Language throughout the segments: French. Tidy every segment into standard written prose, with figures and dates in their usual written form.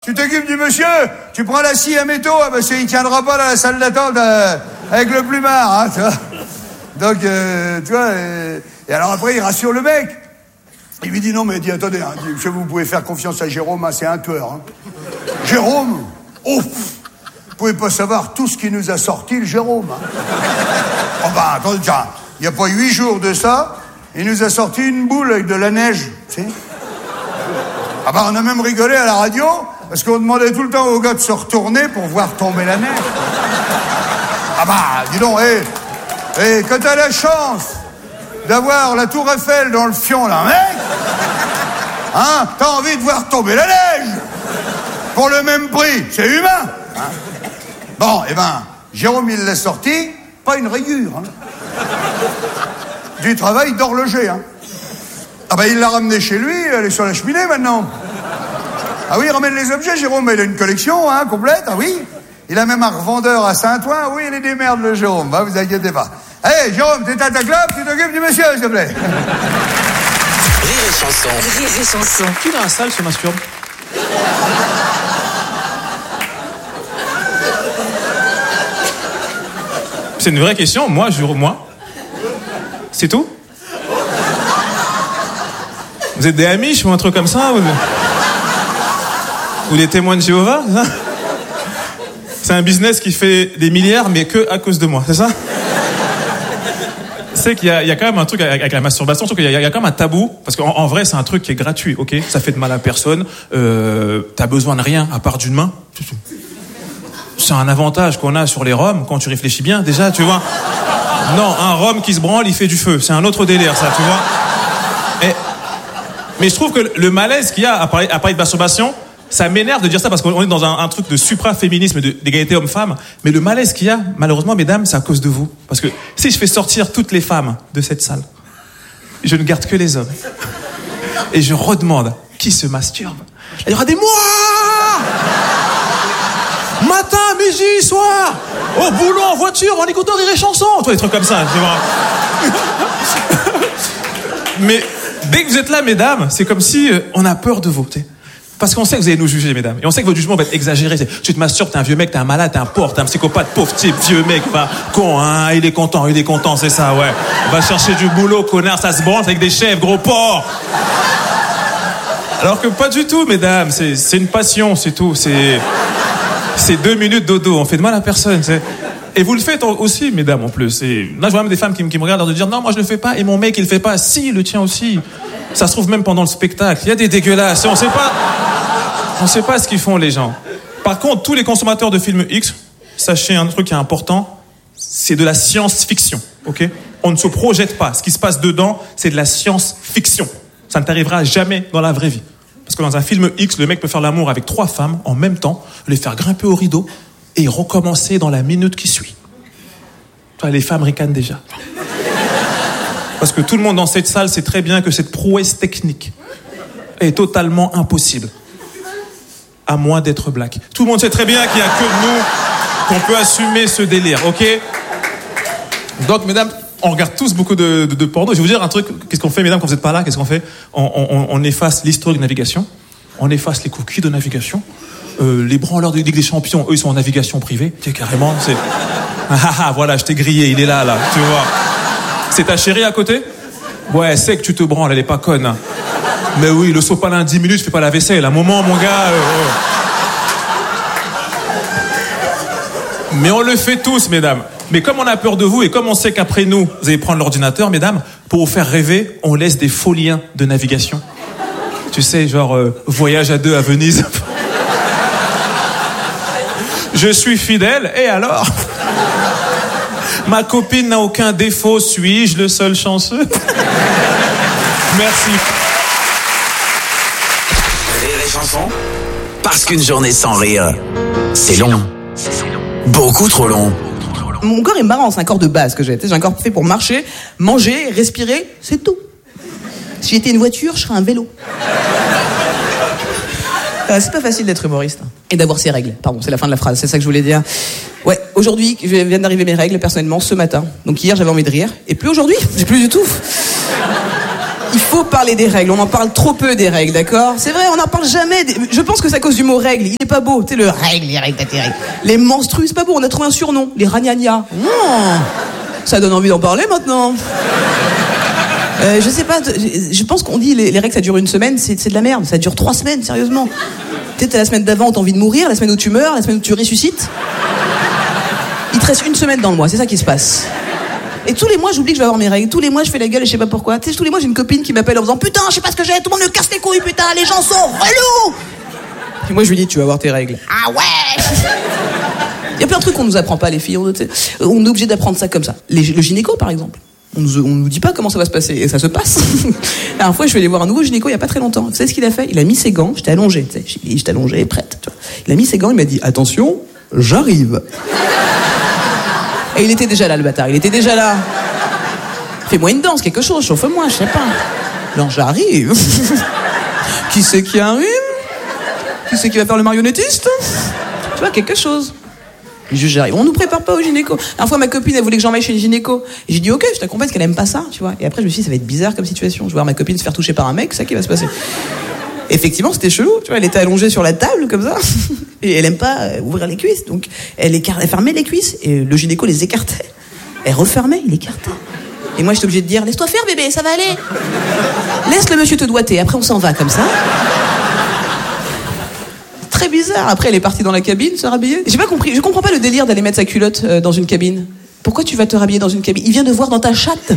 tu t'occupes du monsieur, tu prends la scie à métaux, parce qu'il tiendra pas dans la salle d'attente avec le plumard, hein, tu vois. Donc, tu vois, et alors après, il rassure le mec. Il lui dit, non, mais il dit, attendez, hein, monsieur, vous pouvez faire confiance à Jérôme, hein, c'est un tueur. Hein. Jérôme, vous pouvez pas savoir tout ce qu'il nous a sorti, le Jérôme. Hein. Oh bah, attendez, tiens, il n'y a pas 8 jours de ça, il nous a sorti une boule avec de la neige, tu sais. Ah bah, on a même rigolé à la radio, parce qu'on demandait tout le temps aux gars de se retourner pour voir tomber la neige. Ah bah, dis donc, quand t'as la chance d'avoir la tour Eiffel dans le fion, là, mec, hein, t'as envie de voir tomber la neige pour le même prix, c'est humain, hein. Bon, Jérôme, il l'a sorti, pas une rayure, hein. Du travail d'horloger, hein. Ah bah, il l'a ramené chez lui, elle est sur la cheminée, maintenant. Ah oui, il ramène les objets, Jérôme, il a une collection, hein, complète, ah oui. Il a même un revendeur à Saint-Ouen, oui, il est des merdes, le Jérôme, bah, vous inquiétez pas. Allez, Jérôme, t'éteins ta clope, tu t'occupes du monsieur, s'il te plaît. Rire et chanson. Rire et chanson. Qui dans la salle se masturbe? C'est une vraie question, moi. C'est tout? Vous êtes des Amish ou un truc comme ça? Ou des témoins de Jéhovah, c'est ça? C'est un business qui fait des milliards, mais que à cause de moi, c'est ça? C'est qu'il y a quand même un truc avec la masturbation, il y a quand même un tabou, parce qu'en vrai, c'est un truc qui est gratuit, ok? Ça fait de mal à personne, t'as besoin de rien à part d'une main. C'est un avantage qu'on a sur les Roms, quand tu réfléchis bien, déjà, tu vois. Non, un Rome qui se branle, il fait du feu, c'est un autre délire, ça, tu vois. Mais je trouve que le malaise qu'il y a à parler de masturbation, ça m'énerve de dire ça parce qu'on est dans un truc de supra-féminisme, d'égalité homme-femme. Mais le malaise qu'il y a, malheureusement, mesdames, c'est à cause de vous. Parce que si je fais sortir toutes les femmes de cette salle, je ne garde que les hommes. Et je redemande qui se masturbe. Il y aura des mois, matin, midi, soir, au boulot, en voiture, en écoutant Rire et Chanson. Toi, des trucs comme ça, tu vois. Mais dès que vous êtes là, mesdames, c'est comme si on a peur de vous, tu sais. Parce qu'on sait que vous allez nous juger, mesdames. Et on sait que votre jugement va être exagéré. Tu te masturbes, t'es un vieux mec, t'es un malade, t'es un porc, t'es un psychopathe, pauvre type, vieux mec, pas con, hein, il est content, c'est ça, ouais. Va chercher du boulot, connard, ça se branche avec des chefs, gros porc. Alors que pas du tout, mesdames, c'est une passion, c'est tout, c'est 2 minutes dodo, on fait de mal à personne, c'est... Et vous le faites aussi, mesdames, en plus. Et là, je vois même des femmes qui me regardent, leur dire, non, moi je le fais pas, et mon mec, il le fait pas. Si, il le tient aussi. Ça se trouve même pendant le spectacle. Il y a des dégueulasses. On sait pas ce qu'ils font, les gens. Par contre, tous les consommateurs de films X, sachez un truc qui est important, c'est de la science-fiction, ok? On ne se projette pas. Ce qui se passe dedans, c'est de la science-fiction. Ça ne t'arrivera jamais dans la vraie vie. Parce que dans un film X, le mec peut faire l'amour avec 3 femmes en même temps, les faire grimper au rideau, et recommencer dans la minute qui suit. Toi, les femmes ricanent déjà. Parce que tout le monde dans cette salle sait très bien que cette prouesse technique est totalement impossible. À moins d'être black. Tout le monde sait très bien qu'il n'y a que nous qu'on peut assumer ce délire, ok? Donc, mesdames, on regarde tous beaucoup de porno. Je vais vous dire un truc. Qu'est-ce qu'on fait, mesdames, quand vous n'êtes pas là? Qu'est-ce qu'on fait? On efface l'historique de navigation. On efface les cookies de navigation. Les branleurs de Ligue des Champions, eux, ils sont en navigation privée. Tu sais, carrément, c'est... voilà, je t'ai grillé, il est là, tu vois. C'est ta chérie à côté? Ouais, c'est que tu te branles, elle est pas conne. Hein. Mais oui, le sopalin 10 minutes, fais pas la vaisselle. À un moment, mon gars... Mais on le fait tous, mesdames. Mais comme on a peur de vous et comme on sait qu'après nous, vous allez prendre l'ordinateur, mesdames, pour vous faire rêver, on laisse des faux liens de navigation. Tu sais, genre, voyage à 2 à Venise... Je suis fidèle, et alors? Ma copine n'a aucun défaut, suis-je le seul chanceux? Merci. Rire et Chanson, parce qu'une journée sans rire, c'est long. Beaucoup trop long. Mon corps est marrant, c'est un corps de base que j'ai. J'ai un corps fait pour marcher, manger, respirer, c'est tout. Si j'étais une voiture, je serais un vélo. C'est pas facile d'être humoriste et d'avoir ses règles. Pardon, c'est la fin de la phrase, c'est ça que je voulais dire. Ouais, aujourd'hui, viennent d'arriver mes règles, personnellement, ce matin. Donc hier, j'avais envie de rire. Et plus aujourd'hui, j'ai plus du tout. Il faut parler des règles, on en parle trop peu des règles, d'accord? C'est vrai, on n'en parle jamais. Je pense que c'est à cause du mot règle, il est pas beau. Tu sais, les règles, t'as tes règles. Les menstrues, c'est pas beau, on a trouvé un surnom, les ragnagnas. Ça donne envie d'en parler maintenant. Je sais pas, je pense qu'on dit les règles ça dure une semaine, c'est de la merde, ça dure 3 semaines, sérieusement. Peut-être la semaine d'avant, t'as envie de mourir, la semaine où tu meurs, la semaine où tu ressuscites. Il te reste 1 semaine dans le mois, c'est ça qui se passe. Et tous les mois, j'oublie que je vais avoir mes règles. Tous les mois, je fais la gueule et je sais pas pourquoi. Tu sais, tous les mois, j'ai une copine qui m'appelle en disant putain, je sais pas ce que j'ai, tout le monde me casse les couilles, putain, les gens sont relous. Et moi, je lui dis tu vas avoir tes règles. Ah ouais. Il y a plein de trucs qu'on nous apprend pas, les filles. On est obligé d'apprendre ça comme ça. Le gynéco, par exemple. On nous dit pas comment ça va se passer. Et ça se passe. La dernière fois, je vais aller voir un nouveau gynéco il y a pas très longtemps. Vous savez ce qu'il a fait? Il a mis ses gants. J'étais allongée. J'étais allongée, prête. Tu vois. Il a mis ses gants. Il m'a dit attention, j'arrive. Et il était déjà là, le bâtard. Il était déjà là. Fais-moi une danse, quelque chose. Chauffe-moi, je sais pas. Genre, j'arrive. Qui c'est qui arrive? Qui c'est qui va faire le marionnettiste? Tu vois, quelque chose. Juste j'arrive. On nous prépare pas au gynéco. La dernière fois, ma copine, elle voulait que j'emmène chez le gynéco. Et j'ai dit, ok, je t'accompagne parce qu'elle aime pas ça, tu vois. Et après, je me suis dit, ça va être bizarre comme situation. Je vais voir ma copine se faire toucher par un mec, c'est ça qui va se passer. Effectivement, c'était chelou, tu vois. Elle était allongée sur la table, comme ça. Et elle aime pas ouvrir les cuisses. Donc, elle fermait les cuisses. Et le gynéco les écartait. Elle refermait, il écartait. Et moi, j'étais obligée de dire, laisse-toi faire, bébé, ça va aller. Laisse le monsieur te doigter. Après, on s'en va, comme ça. Très bizarre. Après, elle est partie dans la cabine, se rhabiller. J'ai pas compris. Je comprends pas le délire d'aller mettre sa culotte dans une cabine. Pourquoi tu vas te rhabiller dans une cabine? Il vient de voir dans ta chatte.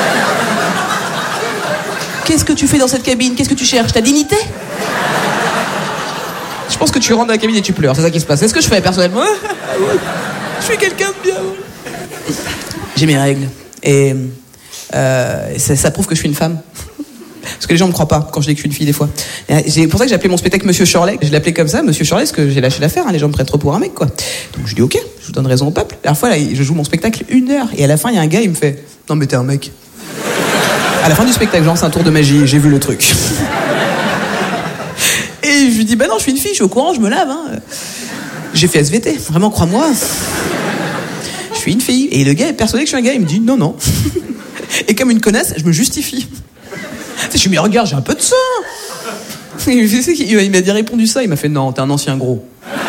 Qu'est-ce que tu fais dans cette cabine? Qu'est-ce que tu cherches? Ta dignité? Je pense que tu rentres dans la cabine et tu pleures. C'est ça qui se passe. C'est ce que je fais personnellement. Je suis quelqu'un de bien. J'ai mes règles. Et ça prouve que je suis une femme. Parce que les gens me croient pas quand je dis que je suis une fille des fois. C'est pour ça que j'ai appelé mon spectacle Monsieur Shirley. Je l'appelais comme ça, Monsieur Shirley, parce que j'ai lâché l'affaire. Les gens me prennent trop pour un mec, quoi. Donc je dis ok, je vous donne raison au peuple. La dernière fois, là, je joue mon spectacle 1 heure. Et à la fin, il y a un gars, il me fait non mais t'es un mec. À la fin du spectacle, genre c'est un tour de magie. J'ai vu le truc. Et je lui dis bah non, je suis une fille, je suis au courant, je me lave. Hein. J'ai fait SVT, vraiment, crois-moi. Je suis une fille. Et le gars est persuadé que je suis un gars. Il me dit non. Et comme une connasse, je me justifie. Je suis mis regarde, j'ai un peu de sang. Il m'a répondu ça. Il m'a fait non, t'es un ancien gros.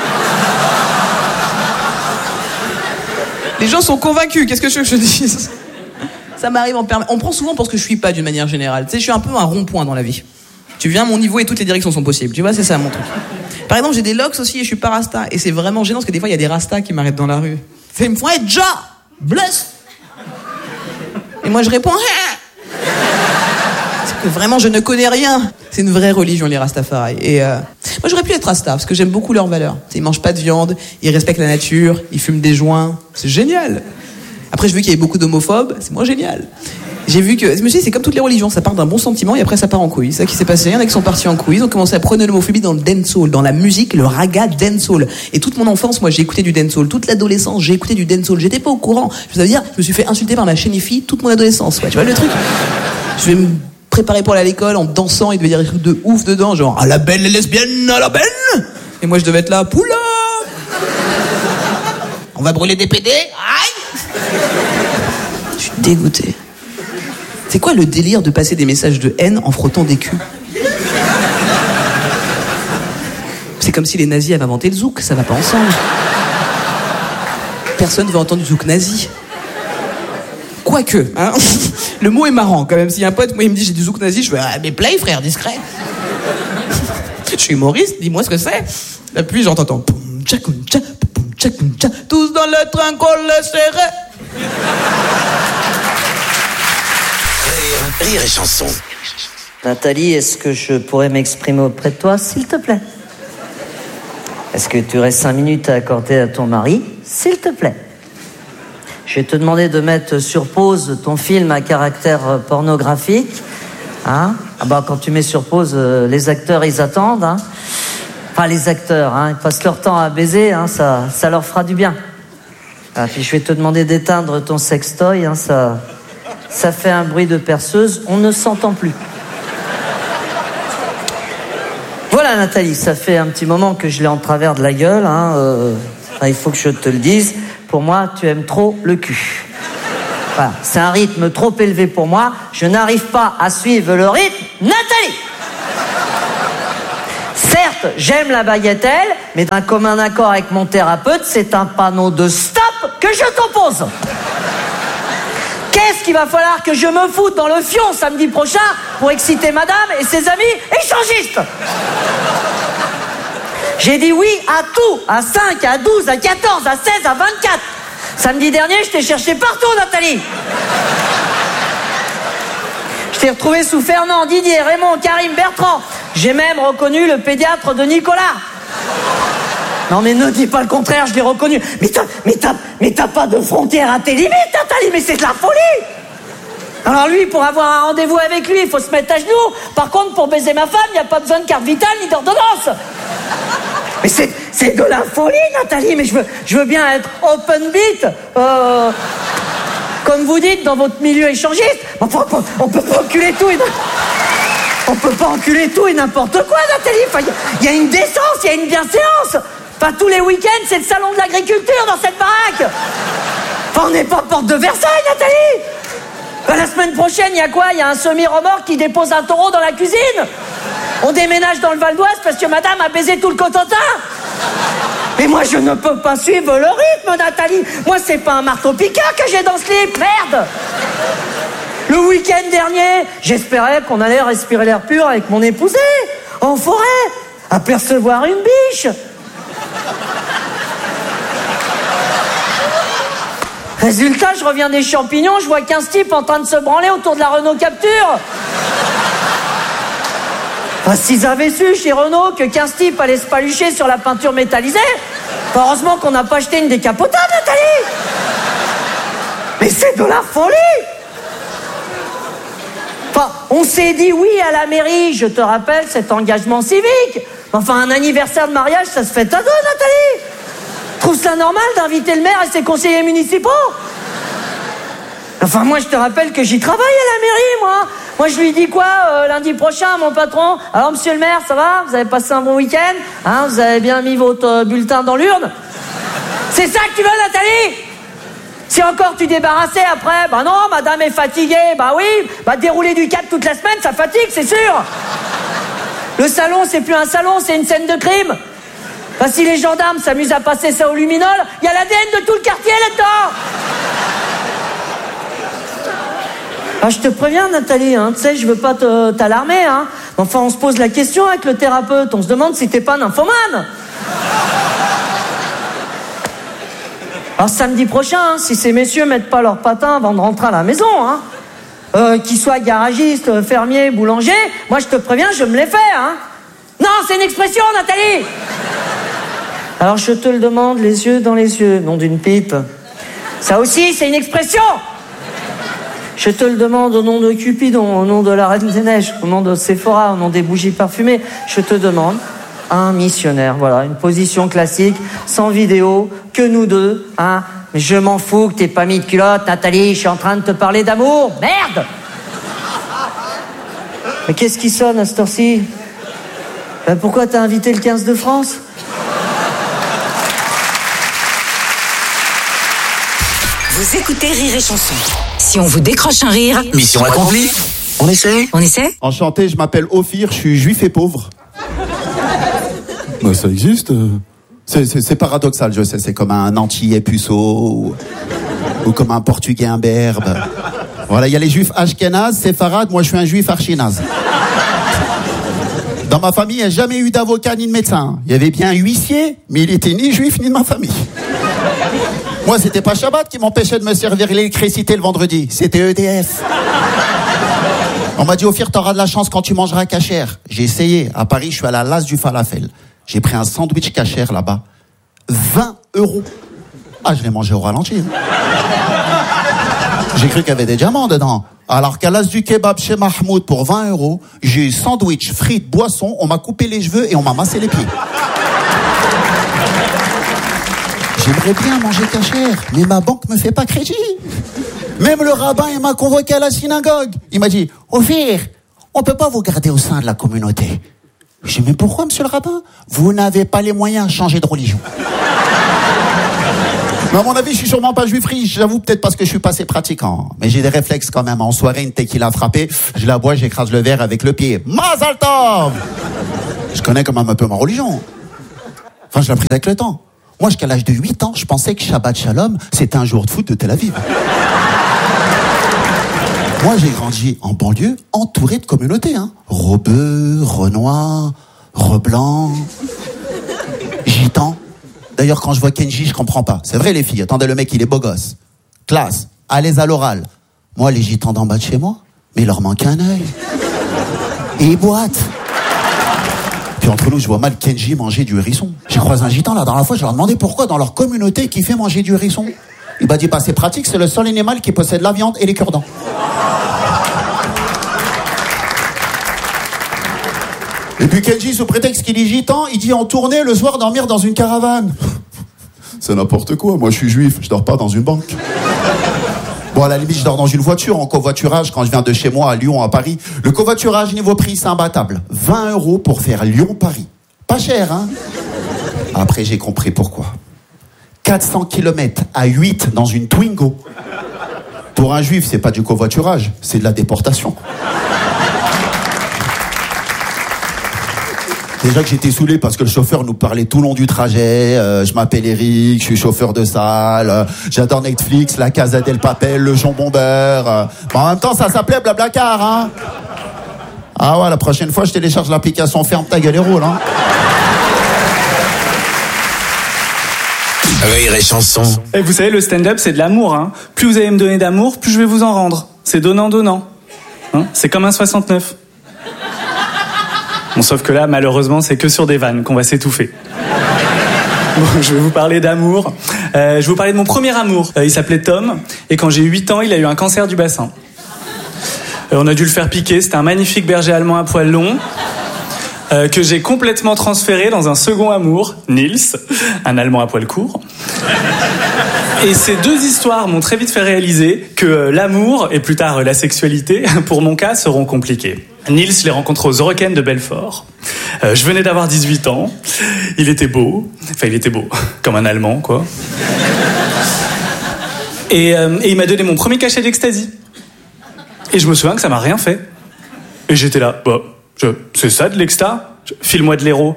Les gens sont convaincus. Qu'est-ce que je veux que je dise? Ça m'arrive en permanence. On prend souvent pour ce que je suis pas d'une manière générale. Tu sais, je suis un peu un rond-point dans la vie. Tu viens à mon niveau et toutes les directions sont possibles. Tu vois, c'est ça mon truc. Par exemple, j'ai des locks aussi et je suis pas rasta. Et c'est vraiment gênant parce que des fois, il y a des rastas qui m'arrêtent dans la rue. Ils me font hey, ja, bless. Et moi, je réponds c'est que vraiment, je ne connais rien. C'est une vraie religion, les Rastafari. Et moi, j'aurais pu être rasta parce que j'aime beaucoup leurs valeurs. Ils mangent pas de viande, ils respectent la nature, ils fument des joints. C'est génial. Après, j'ai vu qu'il y avait beaucoup d'homophobes. C'est moins génial. J'ai vu que, je me suis dit, c'est comme toutes les religions, ça part d'un bon sentiment et après ça part en couille. C'est ça qui s'est passé. Il y en a qui sont partis en couille. Ils ont commencé à prôner l'homophobie dans le dancehall, dans la musique, le raga dancehall. Et toute mon enfance, moi, j'ai écouté du dancehall. Toute l'adolescence, j'ai écouté du dancehall. J'étais pas au courant. Je veux dire, je me suis fait insulter par ma chénifie toute mon adolescence. Ouais, tu vois le truc? Je vais me préparer pour aller à l'école en dansant. Il devait y avoir des trucs de ouf dedans, genre à la belle les lesbiennes, à la belle. Et moi, je devais être là, poula. On va brûler des PD. Aïe. Je suis dégoûté. C'est quoi le délire de passer des messages de haine en frottant des culs? C'est comme si les nazis avaient inventé le zouk, ça va pas ensemble. Personne veut entendre du zouk nazi. Quoique, hein. Le mot est marrant quand même. S'il y a un pote, moi il me dit j'ai du zouk nazi, je fais ah, mais play frère, discret. Je suis humoriste, dis-moi ce que c'est. Là puis j'entends poum tcha poum tcha poum tcha poum tcha, tous dans le train qu'on le serrait. Rire et chanson. Nathalie, est-ce que je pourrais m'exprimer auprès de toi, s'il te plaît? Est-ce que tu aurais 5 minutes à accorder à ton mari, s'il te plaît? Je vais te demander de mettre sur pause ton film à caractère pornographique. Hein? Ah bah, quand tu mets sur pause, les acteurs, ils attendent. Hein? Enfin, les acteurs, hein, ils passent leur temps à baiser, hein, ça leur fera du bien. Ah, puis je vais te demander d'éteindre ton sextoy, hein, ça fait un bruit de perceuse, on ne s'entend plus. Voilà Nathalie, ça fait un petit moment que je l'ai en travers de la gueule, hein, il faut que je te le dise. Pour moi, tu aimes trop le cul. Voilà, c'est un rythme trop élevé pour moi. Je n'arrive pas à suivre le rythme. Nathalie! Certes, j'aime la bagatelle, mais d'un commun accord avec mon thérapeute, c'est un panneau de stop que je t'oppose. Qu'est-ce qu'il va falloir que je me foute dans le fion samedi prochain pour exciter madame et ses amis échangistes? J'ai dit oui à tout, à 5, à 12, à 14, à 16, à 24. Samedi dernier, je t'ai cherché partout, Nathalie. Je t'ai retrouvé sous Fernand, Didier, Raymond, Karim, Bertrand. J'ai même reconnu le pédiatre de Nicolas. Non mais ne dis pas le contraire, je l'ai reconnu. Mais t'as pas de frontière à tes limites, Nathalie, mais c'est de la folie. Alors lui, pour avoir un rendez-vous avec lui, il faut se mettre à genoux. Par contre, pour baiser ma femme, il n'y a pas besoin de carte vitale ni d'ordonnance. Mais c'est de la folie, Nathalie, mais je veux bien être open beat, comme vous dites dans votre milieu échangiste. Enfin, on peut pas enculer tout on peut pas enculer tout et n'importe quoi, Nathalie. Enfin, il y a une décence, il y a une bienséance. Enfin, tous les week-ends, c'est le salon de l'agriculture dans cette baraque. Enfin, on n'est pas porte de Versailles, Nathalie. Enfin, la semaine prochaine, il y a quoi? Il y a un semi-remorque qui dépose un taureau dans la cuisine. On déménage dans le Val d'Oise parce que madame a baisé tout le Cotentin. Mais moi, je ne peux pas suivre le rythme, Nathalie. Moi, c'est pas un marteau-piqueur que j'ai dans ce slip, merde. Le week-end dernier, j'espérais qu'on allait respirer l'air pur avec mon épousée, en forêt, apercevoir une biche. Résultat, je reviens des champignons, je vois 15 types en train de se branler autour de la Renault Capture. Enfin, s'ils avaient su chez Renault que 15 types allaient se palucher sur la peinture métallisée, heureusement qu'on n'a pas acheté une décapotable, Nathalie. Mais c'est de la folie. Enfin, on s'est dit oui à la mairie, je te rappelle cet engagement civique. Enfin, un anniversaire de mariage, ça se fait à deux, Nathalie. Trouve ça normal d'inviter le maire et ses conseillers municipaux? Enfin, moi, je te rappelle que j'y travaille à la mairie, moi. Moi, je lui dis quoi lundi prochain à mon patron? Alors, monsieur le maire, ça va? Vous avez passé un bon week-end? Hein, vous avez bien mis votre bulletin dans l'urne? C'est ça que tu veux, Nathalie? Si encore tu débarrassais après, bah non, madame est fatiguée, bah oui, bah dérouler du cap toute la semaine, ça fatigue, c'est sûr. Le salon, c'est plus un salon, c'est une scène de crime. Enfin, si les gendarmes s'amusent à passer ça au luminol, il y a l'ADN de tout le quartier là-dedans. Ah, je te préviens, Nathalie, hein, tu sais, je veux pas t'alarmer, hein. Enfin, on se pose la question avec le thérapeute, on se demande si t'es pas nymphomane. Alors samedi prochain, hein, si ces messieurs mettent pas leurs patins avant de rentrer à la maison, hein, qu'ils soient garagistes, fermiers, boulangers, moi je te préviens, je me les fais, hein. Non, c'est une expression, Nathalie. Alors je te le demande, les yeux dans les yeux, nom d'une pipe. Ça aussi, c'est une expression. Je te le demande au nom de Cupidon, au nom de la Reine des Neiges, au nom de Sephora, au nom des bougies parfumées. Je te demande un missionnaire, voilà, une position classique, sans vidéo, que nous deux, hein. Mais je m'en fous que t'aies pas mis de culotte, Nathalie, je suis en train de te parler d'amour, merde. Mais qu'est-ce qui sonne à cette heure-ci? Ben pourquoi t'as invité le 15 de France? Vous écoutez Rire et Chanson. Si on vous décroche un rire... Mission accomplie. On essaie? On essaie? Enchanté, je m'appelle Ophir, je suis juif et pauvre. Bah, ça existe. C'est paradoxal, je sais. C'est comme un Antillais puceau ou comme un Portugais imberbe. Voilà, il y a les juifs ashkénazes, séfarades, moi je suis un juif archinaz. Dans ma famille, il n'y a jamais eu d'avocat ni de médecin. Il y avait bien un huissier, mais il était ni juif ni de ma famille. Moi, c'était pas Shabbat qui m'empêchait de me servir l'électricité le vendredi. C'était EDF. On m'a dit, Ophir, t'auras de la chance quand tu mangeras cachère. J'ai essayé. À Paris, je suis à la Lasse du Falafel. J'ai pris un sandwich cachère là-bas. 20 €. Ah, je l'ai mangé au ralenti. J'ai cru qu'il y avait des diamants dedans. Alors qu'à l'As du Kebab chez Mahmoud pour 20 €, j'ai eu sandwich, frites, boisson, on m'a coupé les cheveux et on m'a massé les pieds. J'aimerais bien manger cachère, mais ma banque me fait pas crédit. Même le rabbin, il m'a convoqué à la synagogue. Il m'a dit, Ophir, on peut pas vous garder au sein de la communauté. J'ai dit, mais pourquoi, monsieur le rabbin? Vous n'avez pas les moyens de changer de religion. Mais à mon avis, je suis sûrement pas juif riche. J'avoue, peut-être parce que je suis pas assez pratiquant. Mais j'ai des réflexes quand même. En soirée, une tequila frappée, je la bois, j'écrase le verre avec le pied. Mazal tov! Je connais quand même un peu ma religion. Enfin, je l'ai appris avec le temps. Moi, jusqu'à l'âge de 8 ans, je pensais que Shabbat Shalom, c'était un jour de foot de Tel Aviv. Moi, j'ai grandi en banlieue, entouré de communautés, hein. Rebeu, Renoir, Reblanc, Gitan. D'ailleurs, quand je vois Kenji, je comprends pas. C'est vrai, les filles. Attendez, le mec, il est beau gosse. Classe. À l'aise à l'oral. Moi, les gitans d'en bas de chez moi, mais il leur manque un œil. Et ils boitent. Puis entre nous, je vois mal Kenji manger du hérisson. J'ai croisé un gitan, la dernière fois, je leur ai demandé pourquoi, dans leur communauté, qui fait manger du hérisson. Il m'a dit, bah, c'est pratique, c'est le seul animal qui possède la viande et les cure-dents. Et puis Kenji, sous prétexte qu'il est gitan, il dit en tournée le soir dormir dans une caravane. C'est n'importe quoi, moi je suis juif, je dors pas dans une banque. Bon, à la limite, je dors dans une voiture, en covoiturage, quand je viens de chez moi à Lyon, à Paris. Le covoiturage, niveau prix, c'est imbattable. 20 € pour faire Lyon-Paris. Pas cher, hein? Après, j'ai compris pourquoi. 400 km à 8 dans une Twingo. Pour un juif, c'est pas du covoiturage, c'est de la déportation. Déjà que j'étais saoulé parce que le chauffeur nous parlait tout le long du trajet. Je m'appelle Eric, je suis chauffeur de salle. J'adore Netflix, La Casa del Papel, le jambon beurre. En même temps, ça s'appelait Blablacar, hein. Ah ouais, la prochaine fois, je télécharge l'application Ferme ta gueule et roule, hein. Rire et chanson. Et vous savez, le stand-up, c'est de l'amour, hein. Plus vous allez me donner d'amour, plus je vais vous en rendre. C'est donnant-donnant. Hein, c'est comme un 69. Bon, sauf que là, malheureusement, c'est que sur des vannes qu'on va s'étouffer. Bon, je vais vous parler d'amour. Je vais vous parler de mon premier amour. Il s'appelait Tom, et quand j'ai eu 8 ans, il a eu un cancer du bassin. On a dû le faire piquer, c'était un magnifique berger allemand à poil long, que j'ai complètement transféré dans un second amour, Nils, un allemand à poil court. Et ces deux histoires m'ont très vite fait réaliser que l'amour, et plus tard la sexualité, pour mon cas, seront compliquées. Nils, je l'ai rencontré aux Oroken de Belfort. Je venais d'avoir 18 ans. Il était beau. Enfin, il était beau. Comme un Allemand, quoi. Et il m'a donné mon premier cachet d'ecstasy. Et je me souviens que ça m'a rien fait. Et j'étais là, bah, c'est ça de l'exta? File-moi de l'héros.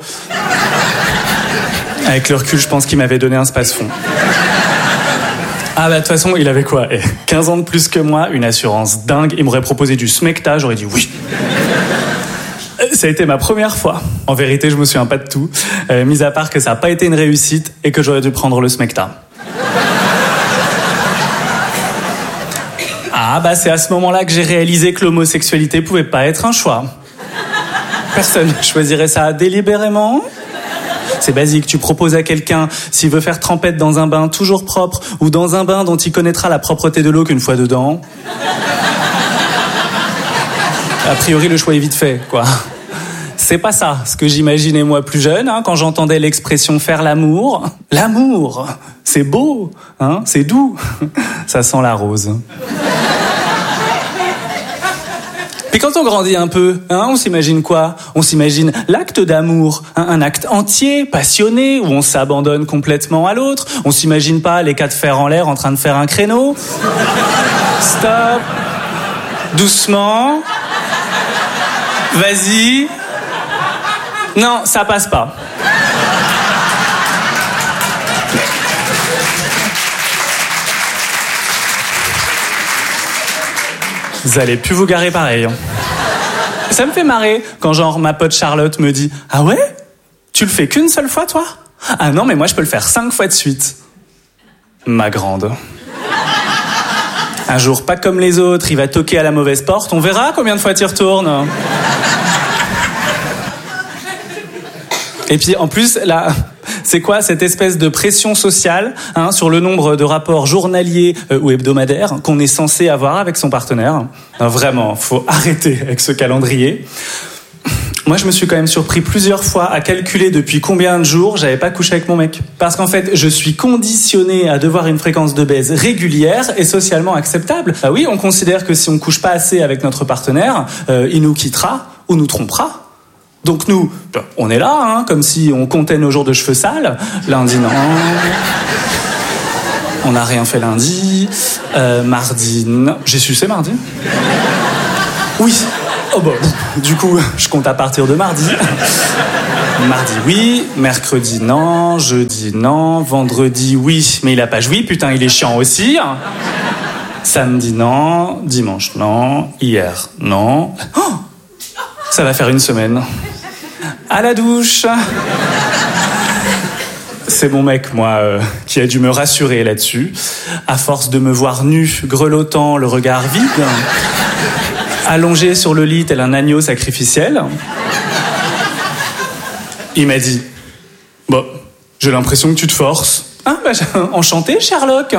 Avec le recul, je pense qu'il m'avait donné un space-fond. Ah bah de toute façon, il avait quoi? 15 ans de plus que moi, une assurance dingue. Il m'aurait proposé du smecta, j'aurais dit oui. Ça a été ma première fois. En vérité, je me souviens pas de tout. Mis à part que ça n'a pas été une réussite et que j'aurais dû prendre le smecta. Ah bah c'est à ce moment-là que j'ai réalisé que l'homosexualité pouvait pas être un choix. Personne choisirait ça délibérément. C'est basique, tu proposes à quelqu'un s'il veut faire trempette dans un bain toujours propre ou dans un bain dont il connaîtra la propreté de l'eau qu'une fois dedans. A priori, le choix est vite fait, quoi. C'est pas ça, ce que j'imaginais moi plus jeune, hein, quand j'entendais l'expression faire l'amour. L'amour, c'est beau, hein, c'est doux, ça sent la rose. Puis quand on grandit un peu, hein, on s'imagine quoi? On s'imagine l'acte d'amour, hein, un acte entier, passionné, où on s'abandonne complètement à l'autre. On s'imagine pas les quatre fers en l'air en train de faire un créneau. Stop. Doucement. Vas-y. Non, ça passe pas. Vous allez plus vous garer pareil. Ça me fait marrer quand genre ma pote Charlotte me dit « Ah ouais? Tu le fais qu'une seule fois toi? Ah non mais moi je peux le faire 5 fois de suite. » Ma grande. Un jour pas comme les autres, il va toquer à la mauvaise porte, on verra combien de fois tu y retournes. Et puis en plus là... C'est quoi cette espèce de pression sociale, hein, sur le nombre de rapports journaliers ou hebdomadaires qu'on est censé avoir avec son partenaire? Non, vraiment, faut arrêter avec ce calendrier. Moi, je me suis quand même surpris plusieurs fois à calculer depuis combien de jours j'avais pas couché avec mon mec. Parce qu'en fait, je suis conditionné à devoir une fréquence de baise régulière et socialement acceptable. Ah oui, on considère que si on couche pas assez avec notre partenaire, il nous quittera ou nous trompera. Donc nous, on est là, hein, comme si on comptait nos jours de cheveux sales. Lundi, non. On n'a rien fait lundi. Mardi, non. J'ai sucé mardi? Oui. Oh bah, du coup, je compte à partir de mardi. Mardi, oui. Mercredi, non. Jeudi, non. Vendredi, oui. Mais il a pas joui, putain, il est chiant aussi. Samedi, non. Dimanche, non. Hier, non. Oh, ça va faire une semaine. À la douche. C'est mon mec, moi, qui a dû me rassurer là-dessus. À force de me voir nu, grelottant, le regard vide, allongé sur le lit tel un agneau sacrificiel, il m'a dit « Bon, j'ai l'impression que tu te forces. » Ah, bah, enchanté, Sherlock.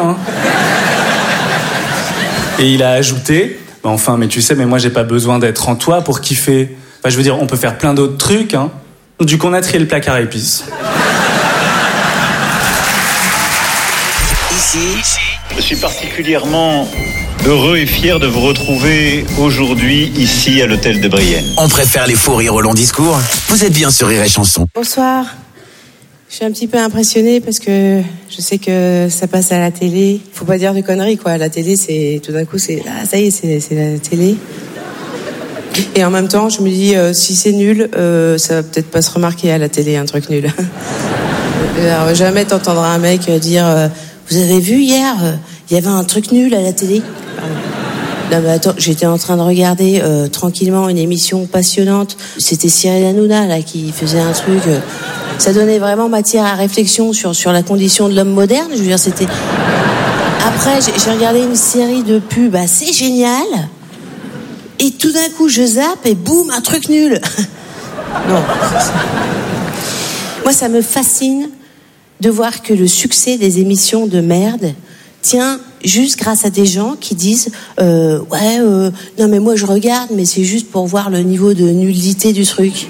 Et il a ajouté « Enfin, mais tu sais, mais moi, j'ai pas besoin d'être en toi pour kiffer. Enfin, je veux dire, on peut faire plein d'autres trucs, hein. » Du coup, on a trié le placard à épices. Je suis particulièrement heureux et fier de vous retrouver aujourd'hui ici à l'hôtel de Brienne. On préfère les fous rires au long discours. Vous êtes bien sur Rire et Chanson. Bonsoir. Je suis un petit peu impressionnée parce que je sais que ça passe à la télé. Faut pas dire de conneries, quoi. La télé, c'est tout d'un coup, c'est ah, ça y est, c'est la télé. Et en même temps, je me dis si c'est nul, ça va peut-être pas se remarquer à la télé un truc nul. Alors, jamais t'entendras un mec dire vous avez vu hier, il y avait un truc nul à la télé. Non mais attends, j'étais en train de regarder tranquillement une émission passionnante. C'était Cyril Hanouna là qui faisait un truc. Ça donnait vraiment matière à réflexion sur la condition de l'homme moderne. Je veux dire, c'était. Après, j'ai regardé une série de pubs assez géniale. Et tout d'un coup, je zappe et boum, un truc nul. Non. Moi, ça me fascine de voir que le succès des émissions de merde tient juste grâce à des gens qui disent non mais moi je regarde mais c'est juste pour voir le niveau de nullité du truc.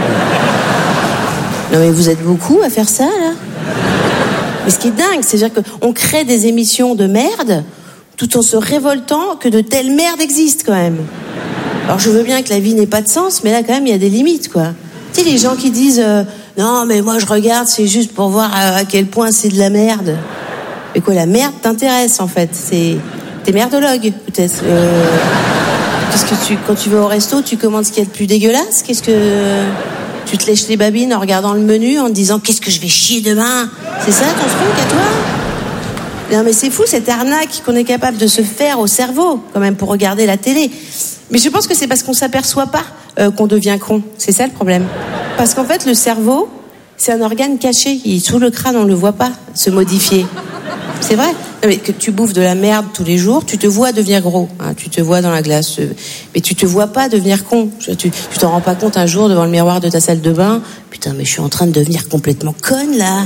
Non mais vous êtes beaucoup à faire ça là. Mais ce qui est dingue, c'est-à-dire qu'on crée des émissions de merde tout en se révoltant que de telles merdes existent quand même. Alors je veux bien que la vie n'ait pas de sens, mais là quand même il y a des limites quoi. Tu sais les gens qui disent non mais moi je regarde c'est juste pour voir à quel point c'est de la merde. Mais quoi, la merde t'intéresse en fait. T'es merdologue peut-être. Qu'est-ce que quand tu vas au resto, tu commandes ce qu'il y a de plus dégueulasse? Qu'est-ce que tu te lèches les babines en regardant le menu, en te disant qu'est-ce que je vais chier demain? C'est ça ton truc à toi? Non mais c'est fou cette arnaque qu'on est capable de se faire au cerveau quand même pour regarder la télé. Mais je pense que c'est parce qu'on s'aperçoit pas qu'on devient con. C'est ça le problème. Parce qu'en fait le cerveau, c'est un organe caché. Il est sous le crâne, on le voit pas se modifier. C'est vrai. Non, mais que tu bouffes de la merde tous les jours, tu te vois devenir gros. Hein, tu te vois dans la glace. Mais tu te vois pas devenir con. Tu t'en rends pas compte un jour devant le miroir de ta salle de bain. Putain, mais je suis en train de devenir complètement conne, là.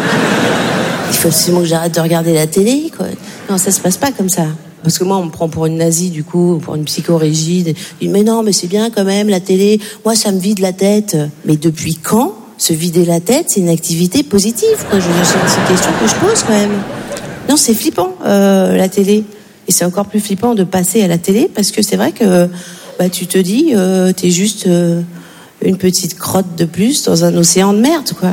Il faut absolument que j'arrête de regarder la télé, quoi. Non, ça se passe pas comme ça. Parce que moi, on me prend pour une nazie, du coup, pour une psychorigide. Mais non, mais c'est bien quand même, la télé. Moi, ça me vide la tête. Mais depuis quand se vider la tête, c'est une activité positive, quoi. C'est une question que je pose, quand même. Non, c'est flippant, la télé. Et c'est encore plus flippant de passer à la télé parce que c'est vrai que tu te dis, t'es juste une petite crotte de plus dans un océan de merde, quoi.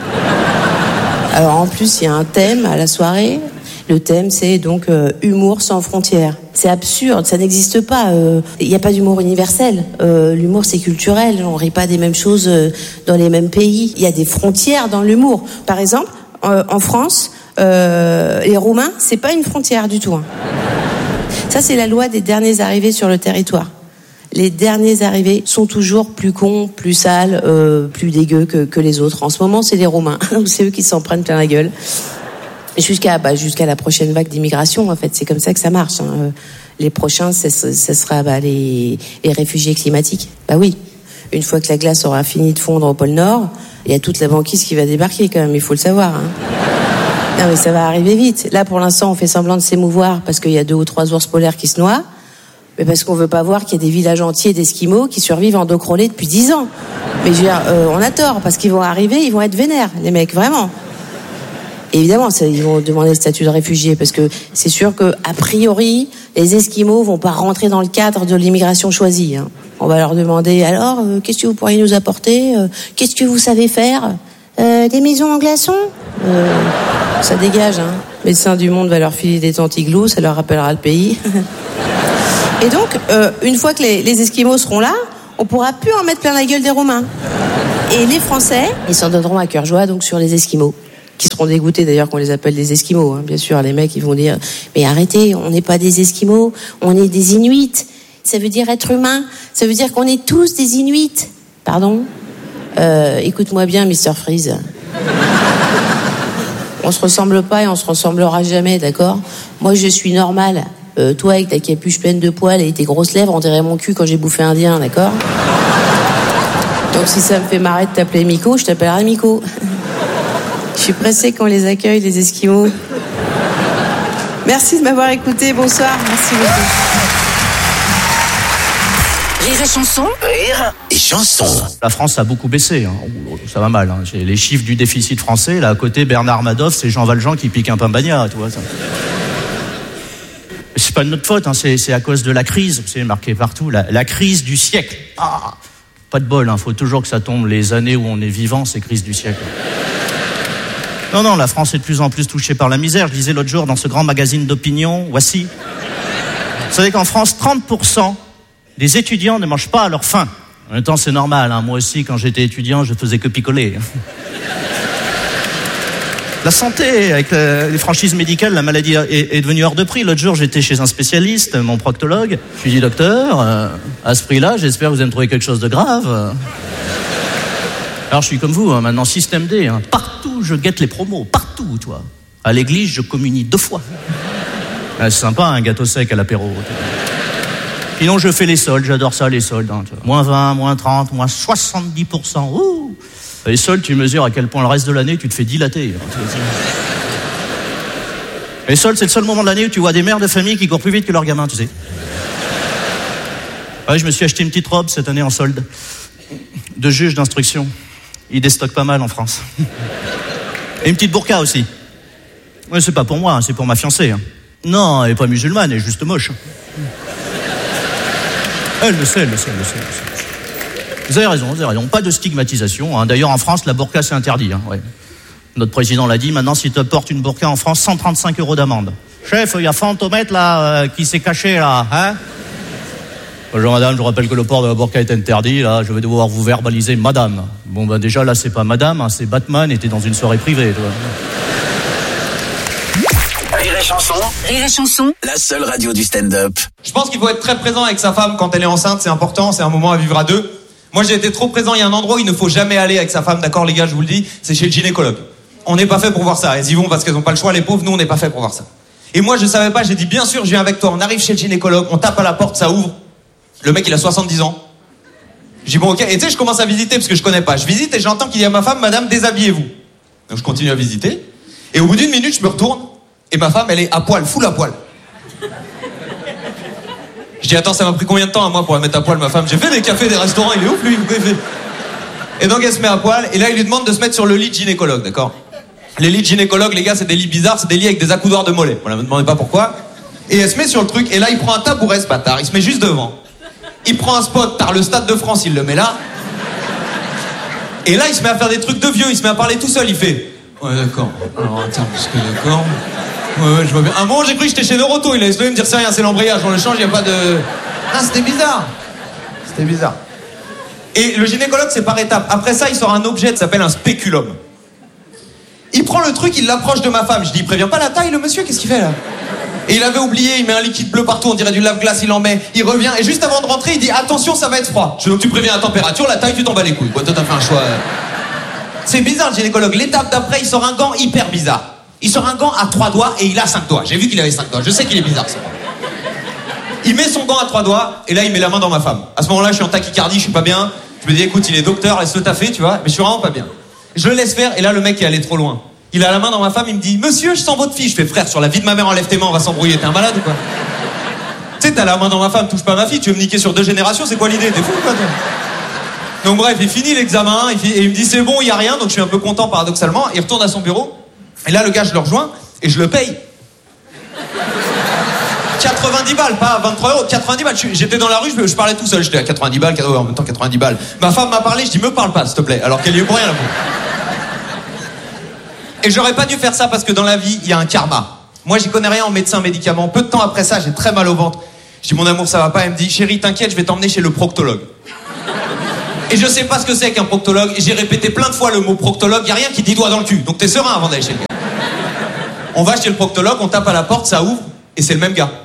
Alors en plus, il y a un thème à la soirée. Le thème, c'est donc humour sans frontières. C'est absurde, ça n'existe pas. Il n'y a pas d'humour universel. L'humour, c'est culturel. On rit pas des mêmes choses dans les mêmes pays. Il y a des frontières dans l'humour. Par exemple, en France, les Roumains, c'est pas une frontière du tout. Hein. Ça, c'est la loi des derniers arrivés sur le territoire. Les derniers arrivés sont toujours plus cons, plus sales, plus dégueux que les autres. En ce moment, c'est les Roumains. C'est eux qui s'en prennent plein la gueule. Jusqu'à la prochaine vague d'immigration, en fait, c'est comme ça que ça marche. Hein. Les prochains, ça sera les réfugiés climatiques. Bah oui. Une fois que la glace aura fini de fondre au pôle Nord, il y a toute la banquise qui va débarquer quand même. Il faut le savoir. Hein. Non mais ça va arriver vite. Là pour l'instant on fait semblant de s'émouvoir parce qu'il y a 2 ou 3 ours polaires qui se noient, mais parce qu'on veut pas voir qu'il y a des villages entiers d'Esquimaux qui survivent en dos crawlé depuis 10 ans. Mais je veux dire, on a tort parce qu'ils vont arriver, ils vont être vénères, les mecs, vraiment. Et évidemment, ils vont demander le statut de réfugié parce que c'est sûr que a priori les Esquimaux vont pas rentrer dans le cadre de l'immigration choisie. Hein. On va leur demander alors qu'est-ce que vous pourriez nous apporter, qu'est-ce que vous savez faire, des maisons en glaçons. Ça dégage, hein. Médecin du Monde va leur filer des tantiglous, ça leur rappellera le pays. Et donc, une fois que les Esquimaux seront là, on pourra plus en mettre plein la gueule des Romains. Et les Français, ils s'en donneront à cœur joie donc sur les Esquimaux, qui seront dégoûtés d'ailleurs qu'on les appelle des Esquimaux. Hein. Bien sûr, les mecs, ils vont dire « Mais arrêtez, on n'est pas des Esquimaux, on est des Inuits. Ça veut dire être humain, ça veut dire qu'on est tous des Inuits. » Pardon ? Écoute-moi bien, Mr. Freeze. On se ressemble pas et on se ressemblera jamais, d'accord ? Moi, je suis normal. Toi, avec ta capuche pleine de poils et tes grosses lèvres, on dirait mon cul quand j'ai bouffé indien, d'accord ? Donc si ça me fait marrer de t'appeler Miko, je t'appellerai Miko. Je suis pressée qu'on les accueille, les Esquimaux. Merci de m'avoir écouté, bonsoir, merci beaucoup. Rire et chanson. Rire et chanson. La France a beaucoup baissé, hein. Ça va mal. Hein. J'ai les chiffres du déficit français. Là, à côté, Bernard Madoff, c'est Jean Valjean qui pique un pain bagnat, tu vois. Ça. C'est pas de notre faute, hein. C'est à cause de la crise. C'est marqué partout, la crise du siècle. Ah, pas de bol, hein. Faut toujours que ça tombe les années où on est vivant, ces crises du siècle. Non, la France est de plus en plus touchée par la misère. Je disais l'autre jour dans ce grand magazine d'opinion, voici. Vous savez qu'en France, 30% des étudiants ne mangent pas à leur faim. En même temps, c'est normal, hein. Moi aussi, quand j'étais étudiant, je faisais que picoler. La santé, avec les franchises médicales, la maladie est devenue hors de prix. L'autre jour, j'étais chez un spécialiste, mon proctologue. Je lui dis, docteur, à ce prix-là, j'espère que vous allez me trouver quelque chose de grave. Alors, je suis comme vous, hein, maintenant, système D. Hein. Partout, je guette les promos. Partout, toi. À l'église, je communie 2 fois. Ah, c'est sympa, un gâteau sec à l'apéro. Sinon, je fais les soldes. J'adore ça, les soldes. Hein, moins 20, moins 30, moins 70%. Ouh. Les soldes, tu mesures à quel point le reste de l'année, tu te fais dilater. Les soldes, c'est le seul moment de l'année où tu vois des mères de famille qui courent plus vite que leurs gamins, tu sais. Ouais, je me suis acheté une petite robe cette année en solde. De juge d'instruction. Ils déstockent pas mal en France. Et une petite burqa aussi. Ouais, c'est pas pour moi, hein, c'est pour ma fiancée. Hein. Non, elle est pas musulmane, elle est juste moche. Elle le sait. Vous avez raison. Pas de stigmatisation. Hein. D'ailleurs, en France, la burqa, c'est interdit. Hein, ouais. Notre président l'a dit. Maintenant, si tu portes une burqa en France, 135 € d'amende. Chef, il y a Fantomètre, là, qui s'est caché, là. Hein? Bonjour, madame, je rappelle que le port de la burqa est interdit. Là, je vais devoir vous verbaliser, madame. Bon, ben déjà, là, c'est pas madame, hein, c'est Batman, et t'es dans une soirée privée, toi. Rire et chanson. Rire et chanson. La seule radio du stand-up. Je pense qu'il faut être très présent avec sa femme quand elle est enceinte, c'est important, c'est un moment à vivre à deux. Moi, j'ai été trop présent, il y a un endroit où il ne faut jamais aller avec sa femme, d'accord les gars, je vous le dis, c'est chez le gynécologue. On n'est pas fait pour voir ça, elles y vont parce qu'elles n'ont pas le choix, les pauvres, nous on n'est pas fait pour voir ça. Et moi, je savais pas, j'ai dit bien sûr, je viens avec toi, on arrive chez le gynécologue, on tape à la porte, ça ouvre. Le mec, il a 70 ans. Je dis bon, ok, et tu sais, je commence à visiter parce que je connais pas. Je visite et j'entends qu'il dit à ma femme, madame, déshabillez-vous. Donc je continue à visiter. Et au bout d'1 minute, je me retourne et ma femme, elle est à poil, full à poil. Je dis attends, ça m'a pris combien de temps à moi pour la mettre à poil, ma femme? J'ai fait des cafés, des restaurants, il est ouf lui. Et donc elle se met à poil et là il lui demande de se mettre sur le lit de gynécologue, d'accord? Les lits de gynécologue, les gars, c'est des lits bizarres, c'est des lits avec des accoudoirs de mollets. Voilà, me demandez pas pourquoi. Et elle se met sur le truc et là il prend un tabouret, ce bâtard, il se met juste devant. Il prend un spot par le Stade de France, il le met là. Et là, il se met à faire des trucs de vieux, il se met à parler tout seul, il fait... Ouais, d'accord. Alors, attends, parce que d'accord... Ouais, je vois bien. Un moment, j'ai cru que j'étais chez Neuroto, il a essayé de me dire c'est rien, c'est l'embrayage, on le change, il n'y a pas de... Ah, c'était bizarre. C'était bizarre. Et le gynécologue, c'est par étapes. Après ça, il sort un objet qui s'appelle un spéculum. Il prend le truc, il l'approche de ma femme. Je dis, il prévient pas la taille, le monsieur, qu'est-ce qu'il fait là? Et il avait oublié, il met un liquide bleu partout, on dirait du lave-glace, il en met, il revient, et juste avant de rentrer, il dit attention, ça va être froid. Je dis donc tu préviens la température, la taille, tu t'en bats les couilles. Toi, t'as fait un choix. C'est bizarre, le gynécologue. L'étape d'après, il sort un gant hyper bizarre. Il sort un gant à 3 doigts et il a 5 doigts. J'ai vu qu'il avait 5 doigts, je sais qu'il est bizarre ça. Il met son gant à 3 doigts, et là, il met la main dans ma femme. À ce moment-là, je suis en tachycardie, je suis pas bien. Je me dis écoute, il est docteur, laisse-le taffer, tu vois, mais je suis vraiment pas bien. Je le laisse faire, et là, le mec est allé trop loin. Il a la main dans ma femme, il me dit monsieur, je sens votre fille. Je fais frère, sur la vie de ma mère, enlève tes mains, on va s'embrouiller, t'es un malade ou quoi? Tu sais, t'as la main dans ma femme, touche pas ma fille, tu veux me niquer sur 2 générations, c'est quoi l'idée? T'es fou quoi toi? Donc bref, il finit l'examen, et il me dit c'est bon, il y a rien, donc je suis un peu content paradoxalement. Il retourne à son bureau, et là le gars, je le rejoins, et je le paye. 90 balles, pas 23 €, 90 balles. J'étais dans la rue, je parlais tout seul, j'étais à 90 balles, en même temps 90 balles. Ma femme m'a parlé, je dis me parle pas, s'il te plaît, alors qu'elle y est pour rien là. Et j'aurais pas dû faire ça parce que dans la vie, il y a un karma. Moi, j'y connais rien en médecin, médicaments. Peu de temps après ça, j'ai très mal au ventre. Je dis, mon amour, ça va pas. Elle me dit, chérie, t'inquiète, je vais t'emmener chez le proctologue. Et je sais pas ce que c'est qu'un proctologue. Et j'ai répété plein de fois le mot proctologue. Y a rien qui dit doigt dans le cul. Donc t'es serein avant d'aller chez le gars. On va chez le proctologue, on tape à la porte, ça ouvre, et c'est le même gars.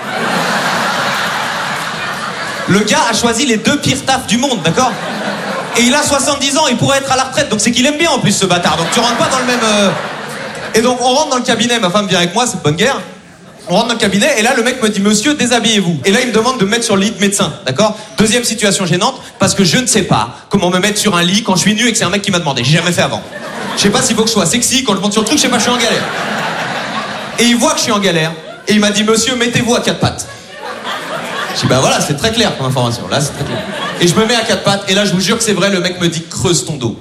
Le gars a choisi les 2 pires tafs du monde, d'accord? Et il a 70 ans, il pourrait être à la retraite, donc c'est qu'il aime bien en plus ce bâtard. Donc tu rentres pas dans le même... Et donc on rentre dans le cabinet, ma femme vient avec moi, c'est bonne guerre. On rentre dans le cabinet, et là le mec me dit, monsieur, déshabillez-vous. Et là il me demande de me mettre sur le lit de médecin, d'accord? Deuxième situation gênante, parce que je ne sais pas comment me mettre sur un lit quand je suis nu et que c'est un mec qui m'a demandé. J'ai jamais fait avant. Je sais pas s'il faut que je sois sexy, quand je monte sur le truc, je sais pas, je suis en galère. Et il voit que je suis en galère, et il m'a dit, monsieur, mettez-vous à 4 pattes. Je dis, bah voilà, c'est très clair comme information, là c'est très clair. Et je me mets à 4 pattes, et là je vous jure que c'est vrai, le mec me dit, creuse ton dos.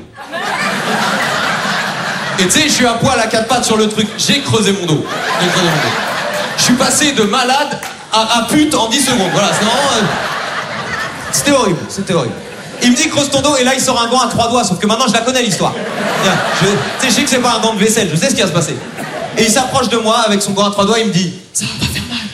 Et tu sais, je suis à poil à 4 pattes sur le truc, j'ai creusé mon dos. Je suis passé de malade à pute en 10 secondes, voilà, c'est vraiment... C'était horrible, c'était horrible. Il me dit, creuse ton dos, et là il sort un gant à 3 doigts, sauf que maintenant je la connais l'histoire. Tu sais, je sais que c'est pas un gant de vaisselle, je sais ce qui va se passer. Et il s'approche de moi avec son gant à 3 doigts, il me dit, ça va pas faire mal.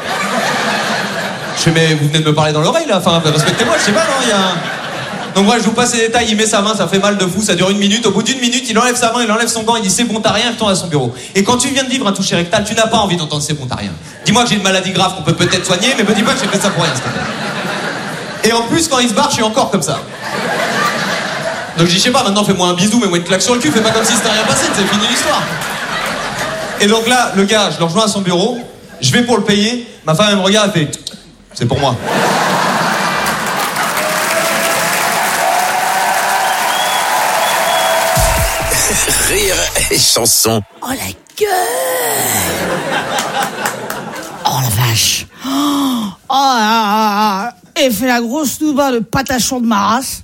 Je fais, mais vous venez de me parler dans l'oreille là, enfin respectez-moi, je sais pas, non, il y a un... Donc voilà, je vous passe les détails, il met sa main, ça fait mal de fou, ça dure 1 minute, au bout d'1 minute, il enlève sa main, il enlève son gant, il dit c'est bon, t'as rien, il retourne à son bureau. Et quand tu viens de vivre un toucher rectal, tu n'as pas envie d'entendre c'est bon, t'as rien. Dis-moi que j'ai une maladie grave qu'on peut peut-être soigner, mais me dis pas que j'ai fait ça pour rien, s'il te plaît. Et en plus, quand il se barre, je suis encore comme ça. Donc je dis, je sais pas, maintenant fais-moi un bisou, mets-moi une claque sur le cul, fais pas comme si c'était rien passé, c'est fini l'histoire. Et donc là, le gars, je le rejoins à son bureau, je vais pour le payer, ma femme elle me regarde, elle fait, c'est pour moi. Rire et chanson. Oh la gueule! Oh la vache! Et fait la grosse nouba de patachon de ma race.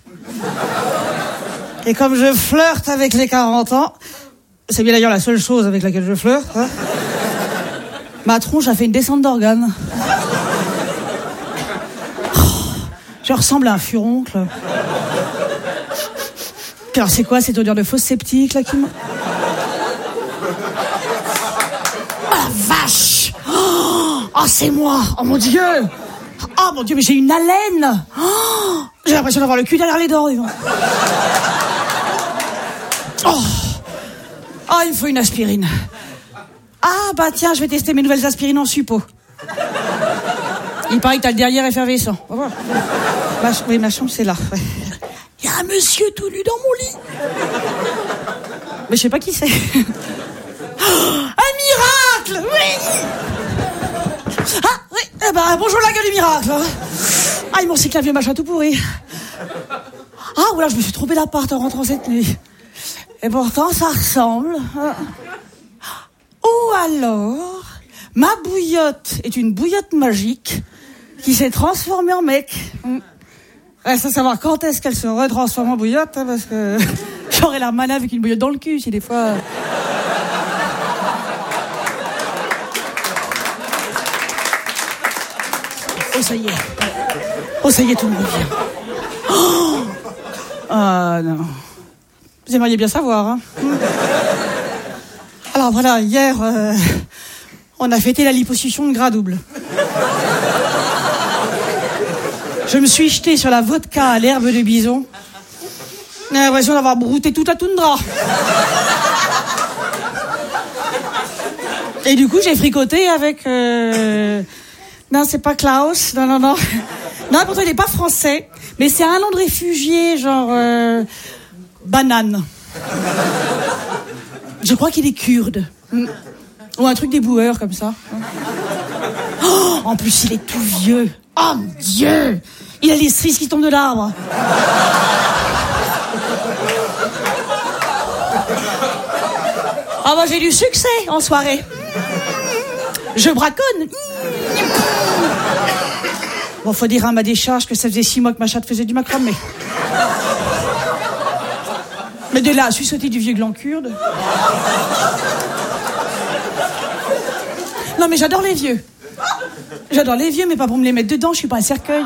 Et comme je flirte avec les 40 ans, c'est bien d'ailleurs la seule chose avec laquelle je flirte, hein, ma tronche a fait une descente d'organes. Je ressemble à un furoncle. Puis alors c'est quoi cette odeur de fausse sceptique là qui me... Oh la vache! Oh c'est moi! Oh mon Dieu! Oh mon Dieu, mais j'ai une haleine! Oh, j'ai l'impression d'avoir le cul derrière les dents, dis donc. Oh, il me faut une aspirine. Ah bah tiens, je vais tester mes nouvelles aspirines en suppo. Il paraît que t'as le derrière effervescent. On va voir. Oui, ma chambre c'est là. Ouais. Il y a un monsieur tout nu dans mon lit. Mais je sais pas qui c'est. Un miracle! Oui! Ah, oui, eh ben, bonjour la gueule du miracle. Ah, ils m'ont cyclé un vieux machin tout pourri. Ah, voilà, je me suis trompée d'appart en rentrant cette nuit. Et pourtant, ça ressemble. Ou alors, ma bouillotte est une bouillotte magique qui s'est transformée en mec. Reste à savoir quand est-ce qu'elle se retransforme en bouillotte, hein, parce que j'aurais l'air malin avec une bouillotte dans le cul, si des fois... Oh, ça y est. Oh, ça y est, tout le monde vient. Oh, non. Vous aimeriez bien savoir, hein. Alors, voilà, hier, on a fêté la liposuction de gras double. Je me suis jetée sur la vodka à l'herbe de bison. J'ai l'impression d'avoir brouté toute la toundra. Et du coup, j'ai fricoté avec... Non, c'est pas Klaus. Non. Non, pourtant, il n'est pas français. Mais c'est un nom de réfugié, genre... banane. Je crois qu'il est kurde. Ou un truc des boueurs, comme ça. Oh, en plus, il est tout vieux. Oh, mon Dieu! Il a les cerises qui tombent de l'arbre. Ah, moi, j'ai du succès en soirée. Je braconne. Bon, faut dire à ma décharge que ça faisait 6 mois que ma chatte faisait du macramé. Mais de là à sucer du vieux gland kurde. Non, mais j'adore les vieux. J'adore les vieux, mais pas pour me les mettre dedans, je suis pas un cercueil.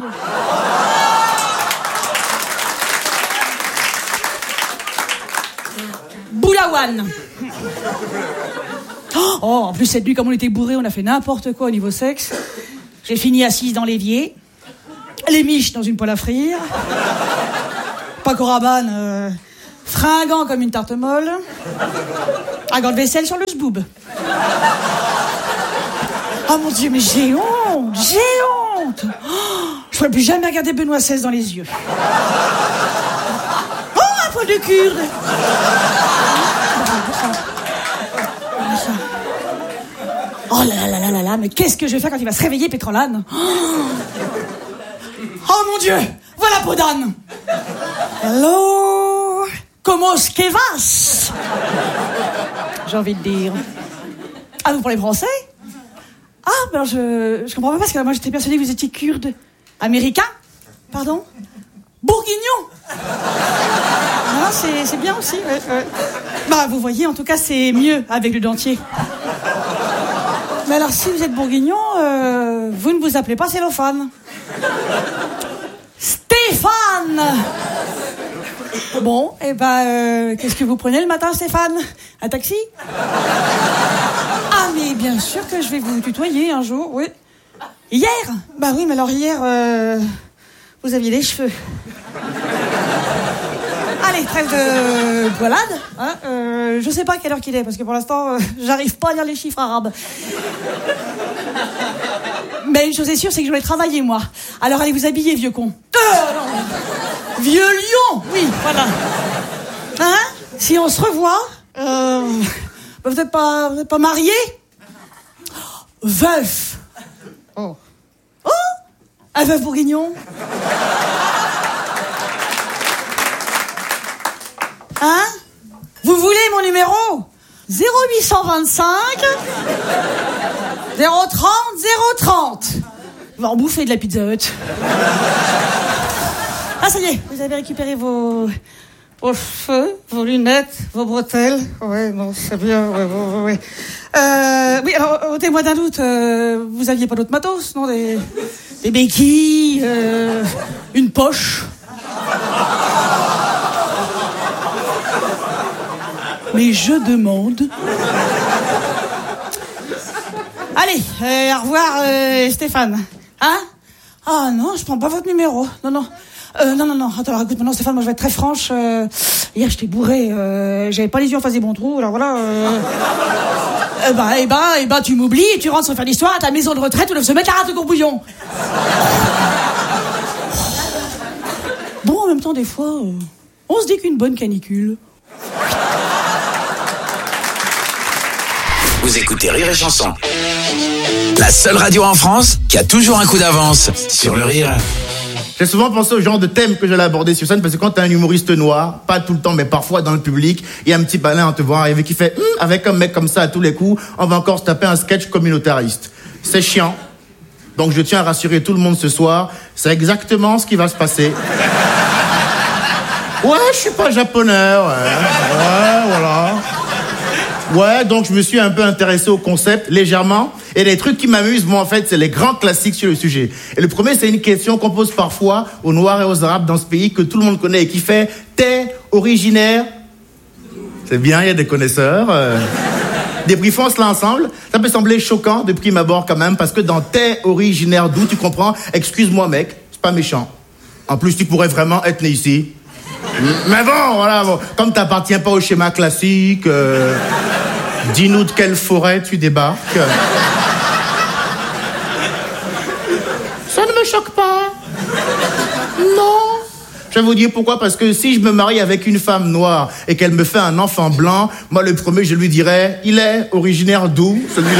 Boulawan. Oh, Oh, en plus, cette nuit, comme on était bourrés, on a fait n'importe quoi au niveau sexe. J'ai fini assise dans l'évier, les miches dans une poêle à frire, Paco Rabanne fringant comme une tarte molle, un gant de vaisselle sur le zboob. Oh mon Dieu, mais j'ai honte, je ne pourrais plus jamais regarder Benoît XVI dans les yeux. Oh, un poil de Kurde. Oh là là, mais qu'est-ce que je vais faire quand il va se réveiller, Pétrolane? Oh mon Dieu, voilà peau d'âne. Hello, comment que vas? J'ai envie de dire. Ah, vous parlez français? Ah, ben je comprends pas parce que moi j'étais persuadée que vous étiez kurde. Américain? Pardon? Bourguignon? Ah, c'est bien aussi, ouais. Bah, vous voyez, en tout cas, c'est mieux avec le dentier. Mais alors, si vous êtes bourguignon, vous ne vous appelez pas cellophane. Stéphane! Bon, et qu'est-ce que vous prenez le matin, Stéphane? Un taxi? Ah, mais bien sûr que je vais vous tutoyer un jour, oui. Hier? Bah oui, mais alors hier, vous aviez les cheveux. Allez, trêve de poilade. Hein, je sais pas à quelle heure qu'il est, parce que pour l'instant, j'arrive pas à lire les chiffres arabes. Mais une chose est sûre, c'est que je voulais travailler, moi. Alors allez vous habiller, vieux con. Non. Vieux lion, oui, voilà. Hein? Si on se revoit, vous n'êtes pas marié? Veuf. Oh. Oh, un veuf bourguignon. Hein? Vous voulez mon numéro? 0825 030 030. On va en bouffer de la Pizza Hut. Ah, ça y est, vous avez récupéré vos cheveux, vos lunettes, vos bretelles. Ouais, non, c'est bien, ouais. Oui, alors, ôtez-moi d'un doute, vous aviez pas d'autres matos, non? Des béquilles, une poche. Mais je demande. Allez, au revoir, Stéphane. Hein? Ah non, je prends pas votre numéro. Non. Non. Attends, alors écoute, maintenant, Stéphane, moi je vais être très franche. Hier, j'étais bourré. J'avais pas les yeux en face des bons trous. Alors voilà. Tu m'oublies et tu rentres sans faire l'histoire à ta maison de retraite où doivent se mettre la rate de courbouillon. Bon, en même temps, des fois, on se dit qu'une bonne canicule. Vous écoutez Rire et Chanson, la seule radio en France qui a toujours un coup d'avance sur le rire. J'ai souvent pensé au genre de thème que j'allais aborder sur scène, parce que quand t'es un humoriste noir, pas tout le temps, mais parfois dans le public, il y a un petit balin en te voit arriver qui fait avec un mec comme ça à tous les coups, on va encore se taper un sketch communautariste. C'est chiant. Donc je tiens à rassurer tout le monde ce soir, c'est exactement ce qui va se passer. Ouais, je suis pas japonais, ouais, voilà. Ouais, donc je me suis un peu intéressé au concept, légèrement. Et les trucs qui m'amusent, moi, en fait, c'est les grands classiques sur le sujet. Et le premier, c'est une question qu'on pose parfois aux Noirs et aux Arabes dans ce pays que tout le monde connaît et qui fait « T'es originaire ?» C'est bien, il y a des connaisseurs. Débriefons cela ensemble. Ça peut sembler choquant de prime abord quand même, parce que dans « T'es originaire d'où ?» tu comprends « Excuse-moi, mec, c'est pas méchant. En plus, tu pourrais vraiment être né ici. » Mais bon, voilà, comme t'appartiens pas au schéma classique, dis-nous de quelle forêt tu débarques. Ça ne me choque pas. Non. Je vais vous dire pourquoi, parce que si je me marie avec une femme noire et qu'elle me fait un enfant blanc, moi le premier je lui dirais, il est originaire d'où, celui-là?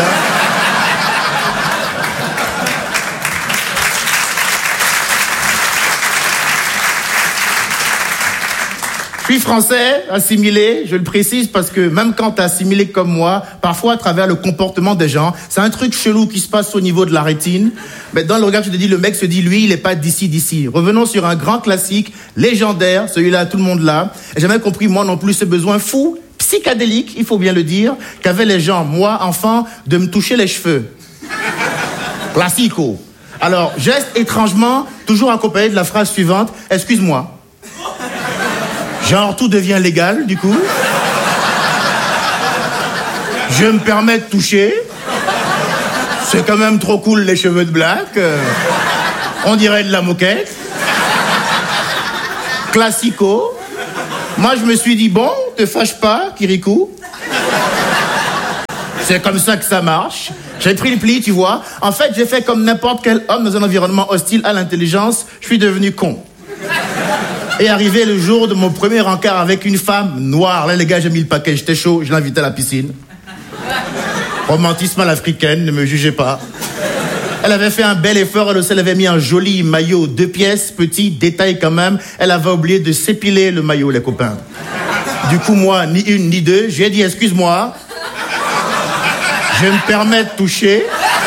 Je suis français, assimilé, je le précise parce que même quand t'es assimilé comme moi, parfois à travers le comportement des gens, c'est un truc chelou qui se passe au niveau de la rétine. Mais dans le regard, je te dis, le mec se dit, lui, il est pas d'ici. Revenons sur un grand classique, légendaire, celui-là, tout le monde l'a. Et j'ai jamais compris, moi non plus, ce besoin fou, psychédélique, il faut bien le dire, qu'avaient les gens, moi, enfant, de me toucher les cheveux. Classico. Alors, geste étrangement, toujours accompagné de la phrase suivante, excuse-moi. Genre, tout devient légal, du coup. Je me permets de toucher. C'est quand même trop cool les cheveux de Black. On dirait de la moquette. Classico. Moi, je me suis dit, bon, te fâche pas, Kirikou. C'est comme ça que ça marche. J'ai pris le pli, tu vois. En fait, j'ai fait comme n'importe quel homme dans un environnement hostile à l'intelligence. Je suis devenu con. Et arrivé le jour de mon premier encart avec une femme noire. Là, les gars, j'ai mis le paquet, j'étais chaud, je l'ai invité à la piscine. Romantisme à l'africaine, ne me jugez pas. Elle avait fait un bel effort, elle aussi, elle avait mis un joli maillot, 2 pièces, petit, détail quand même. Elle avait oublié de s'épiler le maillot, les copains. Du coup, moi, ni une, ni deux, j'ai dit, excuse-moi, je me permets de toucher.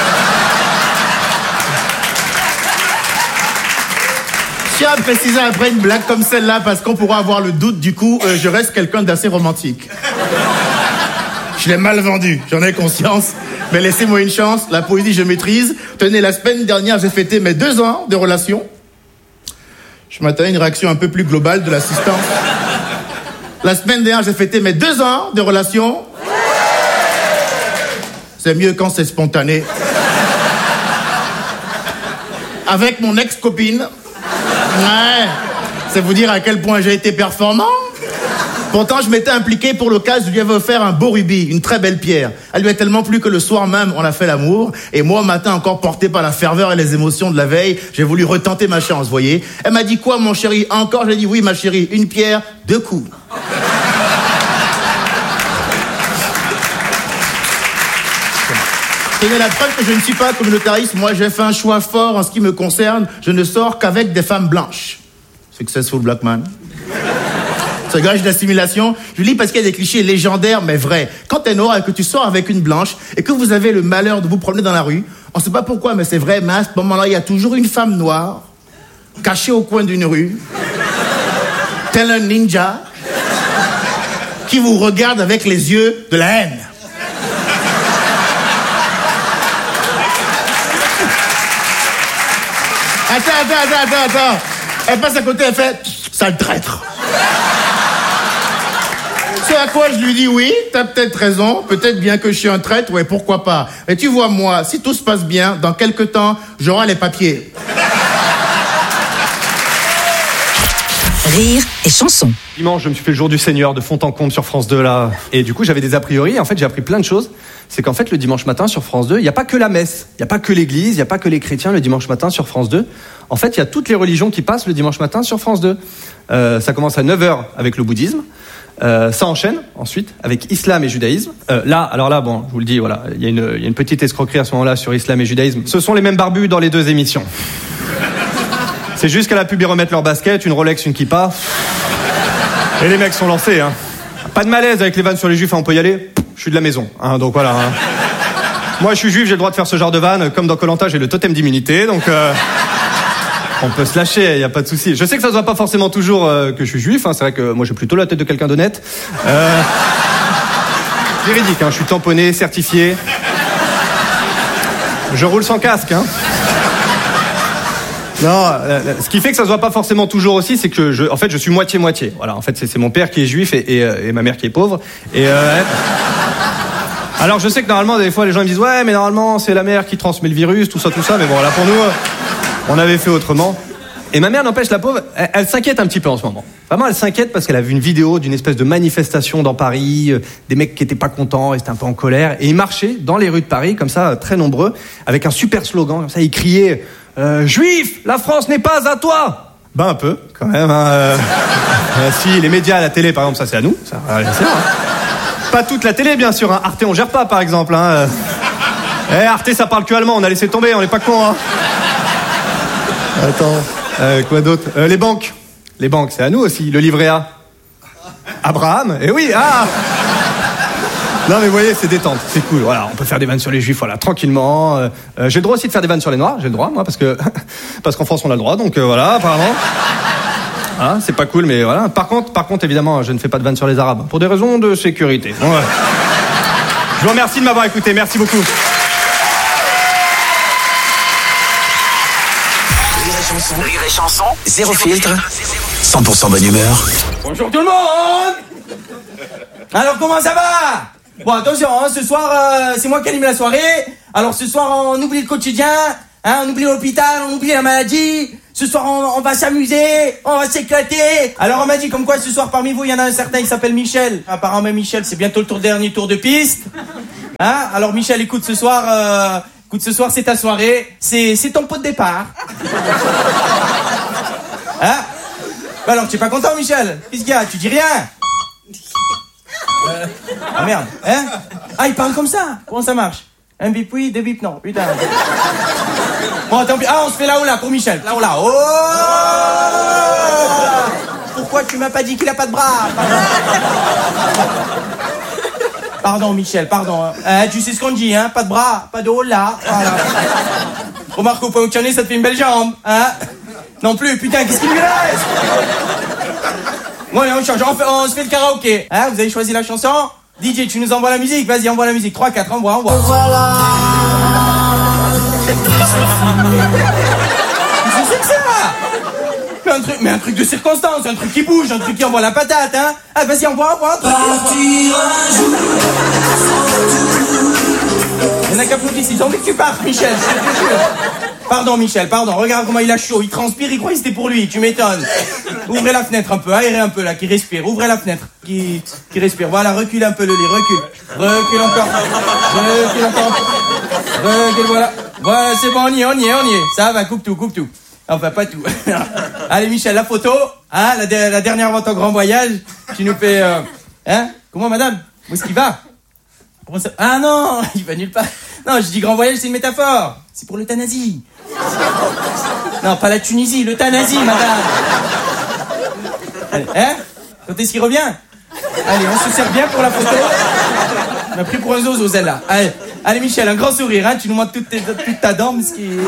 Je tiens à préciser après une blague comme celle-là, parce qu'on pourra avoir le doute, du coup, je reste quelqu'un d'assez romantique. Je l'ai mal vendu, j'en ai conscience. Mais laissez-moi une chance, la poésie je maîtrise. Tenez, la semaine dernière, j'ai fêté mes 2 ans de relation. Je m'attendais à une réaction un peu plus globale de l'assistance. La semaine dernière, j'ai fêté mes 2 ans de relation. C'est mieux quand c'est spontané. Avec mon ex-copine. Ouais, c'est vous dire à quel point j'ai été performant. Pourtant, je m'étais impliqué pour l'occasion, je lui avais offert un beau rubis, une très belle pierre. Elle lui a tellement plu que le soir même, on a fait l'amour. Et moi, au matin, encore porté par la ferveur et les émotions de la veille, j'ai voulu retenter ma chance, vous voyez. Elle m'a dit quoi, mon chéri? Encore? J'ai dit oui, ma chérie, une pierre, 2 coups. Tenez la preuve que je ne suis pas communautariste. Moi, j'ai fait un choix fort en ce qui me concerne. Je ne sors qu'avec des femmes blanches. Successful black man. Ce gage d'assimilation, je lis parce qu'il y a des clichés légendaires mais vrais. Quand t'es noir et que tu sors avec une blanche et que vous avez le malheur de vous promener dans la rue, on sait pas pourquoi mais c'est vrai, mais à ce moment-là, il y a toujours une femme noire cachée au coin d'une rue, tel un ninja, qui vous regarde avec les yeux de la haine. Attends. Elle passe à côté, elle fait « sale traître ». Ce à quoi je lui dis oui, t'as peut-être raison, peut-être bien que je suis un traître, ouais, pourquoi pas. Mais tu vois, moi, si tout se passe bien, dans quelques temps, j'aurai les papiers. Rire et chanson. Dimanche, je me suis fait le jour du Seigneur de fond en comble sur France 2 là. Et du coup, j'avais des a priori. En fait, j'ai appris plein de choses. C'est qu'en fait, le dimanche matin sur France 2, il n'y a pas que la messe, il n'y a pas que l'église, il n'y a pas que les chrétiens le dimanche matin sur France 2. En fait, il y a toutes les religions qui passent le dimanche matin sur France 2. Ça commence à 9h avec le bouddhisme. Ça enchaîne ensuite avec islam et judaïsme. Alors là, bon, je vous le dis, voilà, il y a une petite escroquerie à ce moment-là sur islam et judaïsme. Ce sont les mêmes barbus dans les 2 émissions. C'est juste qu'à la pub, ils remettent leur basket, une Rolex, une kippa. Et les mecs sont lancés, hein. Pas de malaise avec les vannes sur les juifs, hein, on peut y aller. Je suis de la maison, hein, donc voilà. Hein. Moi, je suis juif, j'ai le droit de faire ce genre de vannes. Comme dans Koh-Lanta, j'ai le totem d'immunité, donc on peut se lâcher, y a pas de souci. Je sais que ça se voit pas forcément toujours que je suis juif, hein. C'est vrai que moi, j'ai plutôt la tête de quelqu'un d'honnête. Véridique, hein, je suis tamponné, certifié. Je roule sans casque, hein. Non, ce qui fait que ça se voit pas forcément toujours aussi, c'est que je suis moitié-moitié. Voilà, en fait, c'est mon père qui est juif et ma mère qui est pauvre. Alors, je sais que normalement, des fois, les gens me disent, ouais, mais normalement, c'est la mère qui transmet le virus, tout ça. Mais bon, là, pour nous, on avait fait autrement. Et ma mère, n'empêche, la pauvre, elle s'inquiète un petit peu en ce moment. Vraiment, elle s'inquiète parce qu'elle a vu une vidéo d'une espèce de manifestation dans Paris, des mecs qui étaient pas contents, ils étaient un peu en colère, et ils marchaient dans les rues de Paris, comme ça, très nombreux, avec un super slogan, comme ça, ils criaient Juif, la France n'est pas à toi. Ben un peu, quand même. Hein, si les médias, la télé, par exemple, ça c'est à nous. Ça, c'est vrai, hein. Pas toute la télé, bien sûr. Hein. Arte, on gère pas, par exemple. Hein. Arte, ça parle que allemand. On a laissé tomber. On n'est pas cons. Hein. Attends. Quoi d'autre? Les banques. Les banques, c'est à nous aussi. Le livret A. Abraham. Eh oui. Ah. Non mais vous voyez, c'est détente, c'est cool. Voilà, on peut faire des vannes sur les juifs, voilà, tranquillement. J'ai le droit aussi de faire des vannes sur les noirs, j'ai le droit, moi, parce qu'en France on a le droit, donc voilà, apparemment. Ah, c'est pas cool, mais voilà. Par contre, évidemment, je ne fais pas de vannes sur les arabes, pour des raisons de sécurité. Bon, ouais. Je vous remercie de m'avoir écouté, merci beaucoup. Rire et chanson, zéro filtre, 100% bonne humeur. Bonjour tout le monde. Alors comment ça va? Bon, attention, hein, ce soir, c'est moi qui anime la soirée. Alors ce soir, on oublie le quotidien, hein, on oublie l'hôpital, on oublie la maladie. Ce soir, on va s'amuser, on va s'éclater. Alors on m'a dit comme quoi ce soir, parmi vous, il y en a un certain, il s'appelle Michel. Apparemment, Michel, c'est bientôt le dernier tour de piste. Hein? Alors Michel, écoute, ce soir, c'est ta soirée. C'est ton pot de départ. Hein? Bah alors, tu es pas content, Michel? Qu'est-ce qu'il y a? Tu dis rien? Ah merde, hein? Ah, il parle comme ça? Comment ça marche? Un bip oui, deux bip non, putain. Bon, tant pis. Ah, on se fait là ou là pour Michel. Là ou là. Oh! Pourquoi tu m'as pas dit qu'il a pas de bras? Pardon, Michel, pardon. Tu sais ce qu'on dit, hein? Pas de bras, pas de haut là. Voilà. Remarque, au point où tu en es, ça te fait une belle jambe, hein? Non plus, putain, qu'est-ce qu'il lui reste? Bon, allez, on change, on se fait le karaoké. Hein, vous avez choisi la chanson? DJ, tu nous envoies la musique? Vas-y, envoie la musique. 3, 4, envoie. Voilà. Qu'est-ce que c'est que ça? Mais un truc de circonstance, un truc qui bouge, un truc qui envoie la patate, hein? Ah, vas-y, envoie. Partir un jour. Il y en a qu'applaudissent, ils ont envie que tu partes, Michel, je te jure. Pardon, Michel, pardon, regarde comment il a chaud, il transpire, il croit que c'était pour lui, tu m'étonnes. Ouvrez la fenêtre un peu, aérez un peu là, qui respire, ouvrez la fenêtre, qui respire, voilà, recule un peu le lit, recule encore, recule, voilà, c'est bon, on y est, ça va, coupe tout. Enfin, pas tout. Allez, Michel, la photo, hein, la dernière vente en grand voyage, tu nous fais, hein, comment madame? Où est-ce qu'il va? Comment ça? Ah non, il va nulle part. Non, je dis grand voyage, c'est une métaphore. C'est pour l'euthanasie. Non, pas la Tunisie, l'euthanasie, madame. Allez, hein? Quand est-ce qu'il revient? Allez, on se sert bien pour la photo. On m'a pris pour un zozo, celle-là. Allez, Michel, un grand sourire, hein? Tu nous montres toute ta dent, ce qui est...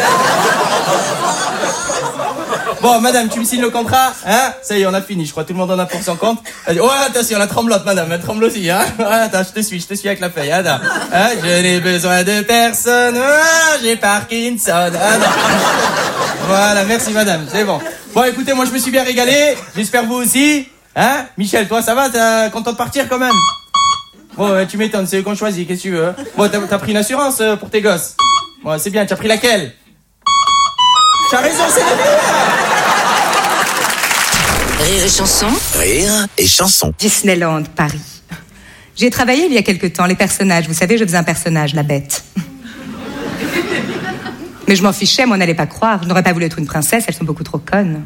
Bon, madame, tu me signes le contrat, hein? Ça y est, on a fini, je crois, tout le monde en a pour son compte. Oh, attention, la tremblote, madame, elle tremble aussi, hein? Attends, je te suis avec la feuille, hein? Je n'ai besoin de personne, j'ai Parkinson, Voilà, merci, madame, c'est bon. Bon, écoutez, moi, je me suis bien régalé, j'espère vous aussi, hein? Michel, toi, ça va? T'es content de partir, quand même? Bon, tu m'étonnes, c'est eux qu'on choisit, qu'est-ce que tu veux? Bon, t'as pris une assurance pour tes gosses? Bon, c'est bien, tu as pris laquelle? Tu as raison, c'est la meilleure! Rire et chanson. Rire et chanson. Disneyland, Paris. J'ai travaillé il y a quelque temps, les personnages. Vous savez, je faisais un personnage, la bête. Mais je m'en fichais, moi, on n'allait pas croire. Je n'aurais pas voulu être une princesse, elles sont beaucoup trop connes.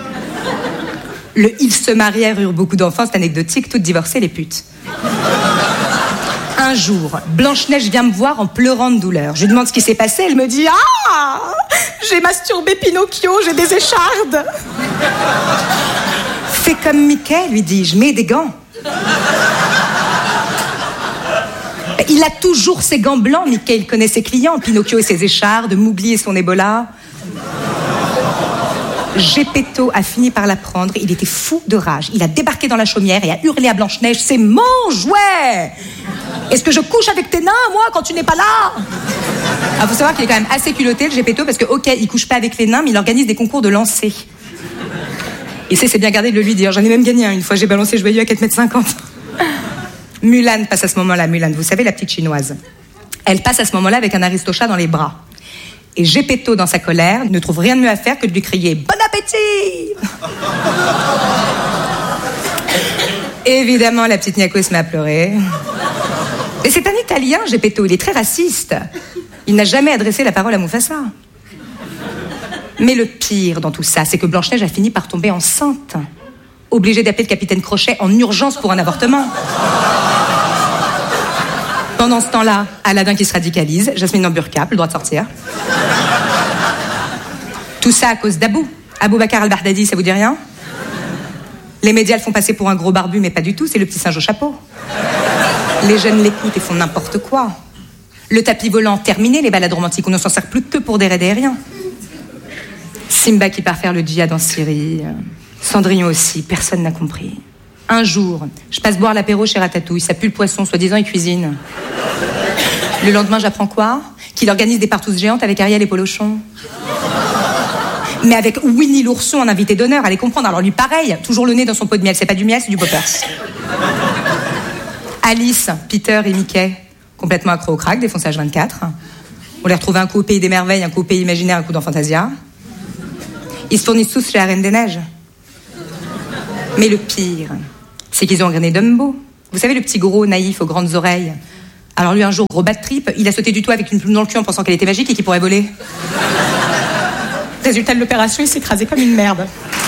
Ils se marièrent, eurent beaucoup d'enfants, c'est anecdotique, toutes divorcées, les putes. Un jour, Blanche-Neige vient me voir en pleurant de douleur. Je lui demande ce qui s'est passé, elle me dit « Ah, j'ai masturbé Pinocchio, j'ai des échardes !» Fais comme Mickey, lui dis-je, mets des gants. Il a toujours ses gants blancs, Mickey, il connaît ses clients, Pinocchio et ses échardes, Mowgli et son Ebola. Geppetto a fini par la prendre, il était fou de rage. Il a débarqué dans la chaumière et a hurlé à Blanche-Neige « C'est mon jouet ! Est-ce que je couche avec tes nains, moi, quand tu n'es pas là ?» Ah, faut savoir qu'il est quand même assez culotté, le Geppetto, parce que, ok, il couche pas avec les nains, mais il organise des concours de lancer. Et c'est bien gardé de le lui dire. J'en ai même gagné un. Une fois, j'ai balancé joyeux à 4,50 m. Mulan passe à ce moment-là. Mulan, vous savez, la petite chinoise. Elle passe à ce moment-là avec un aristochat dans les bras. Et Geppetto, dans sa colère, ne trouve rien de mieux à faire que de lui crier « Bon appétit !» Évidemment, la petite Niaco se met à pleurer. Et c'est un Italien, Geppetto. Il est très raciste. Il n'a jamais adressé la parole à Mufasa. Mais le pire dans tout ça, c'est que Blanche-Neige a fini par tomber enceinte. Obligée d'appeler le capitaine Crochet en urgence pour un avortement. Pendant ce temps-là, Aladdin qui se radicalise, Jasmine en burqa, plus le droit de sortir. Tout ça à cause d'Abou. Aboubacar al-Baghdadi, ça vous dit rien? Les médias le font passer pour un gros barbu, mais pas du tout, c'est le petit singe au chapeau. Les jeunes l'écoutent et font n'importe quoi. Le tapis volant, terminé, les balades romantiques, on ne s'en sert plus que pour des raids aériens. Simba qui part faire le djihad en Syrie. Cendrillon aussi, personne n'a compris. Un jour, je passe boire l'apéro chez Ratatouille, ça pue le poisson, soi-disant il cuisine. Le lendemain, j'apprends quoi? Qu'il organise des partouzes géantes avec Ariel et Polochon. Mais avec Winnie l'ourson en invité d'honneur, allez comprendre. Alors lui, pareil, toujours le nez dans son pot de miel, c'est pas du miel, c'est du poppers. Alice, Peter et Mickey, complètement accro au crack, défonçage 24. On les retrouve un coup au Pays des Merveilles, un coup au Pays Imaginaire, un coup dans Fantasia. Ils se fournissent tous chez la Reine des Neiges. Mais le pire, c'est qu'ils ont engrainé Dumbo. Vous savez, le petit gros naïf aux grandes oreilles. Alors lui, un jour, gros bad trip, il a sauté du toit avec une plume dans le cul en pensant qu'elle était magique et qu'il pourrait voler. Résultat de l'opération, il s'est écrasé comme une merde.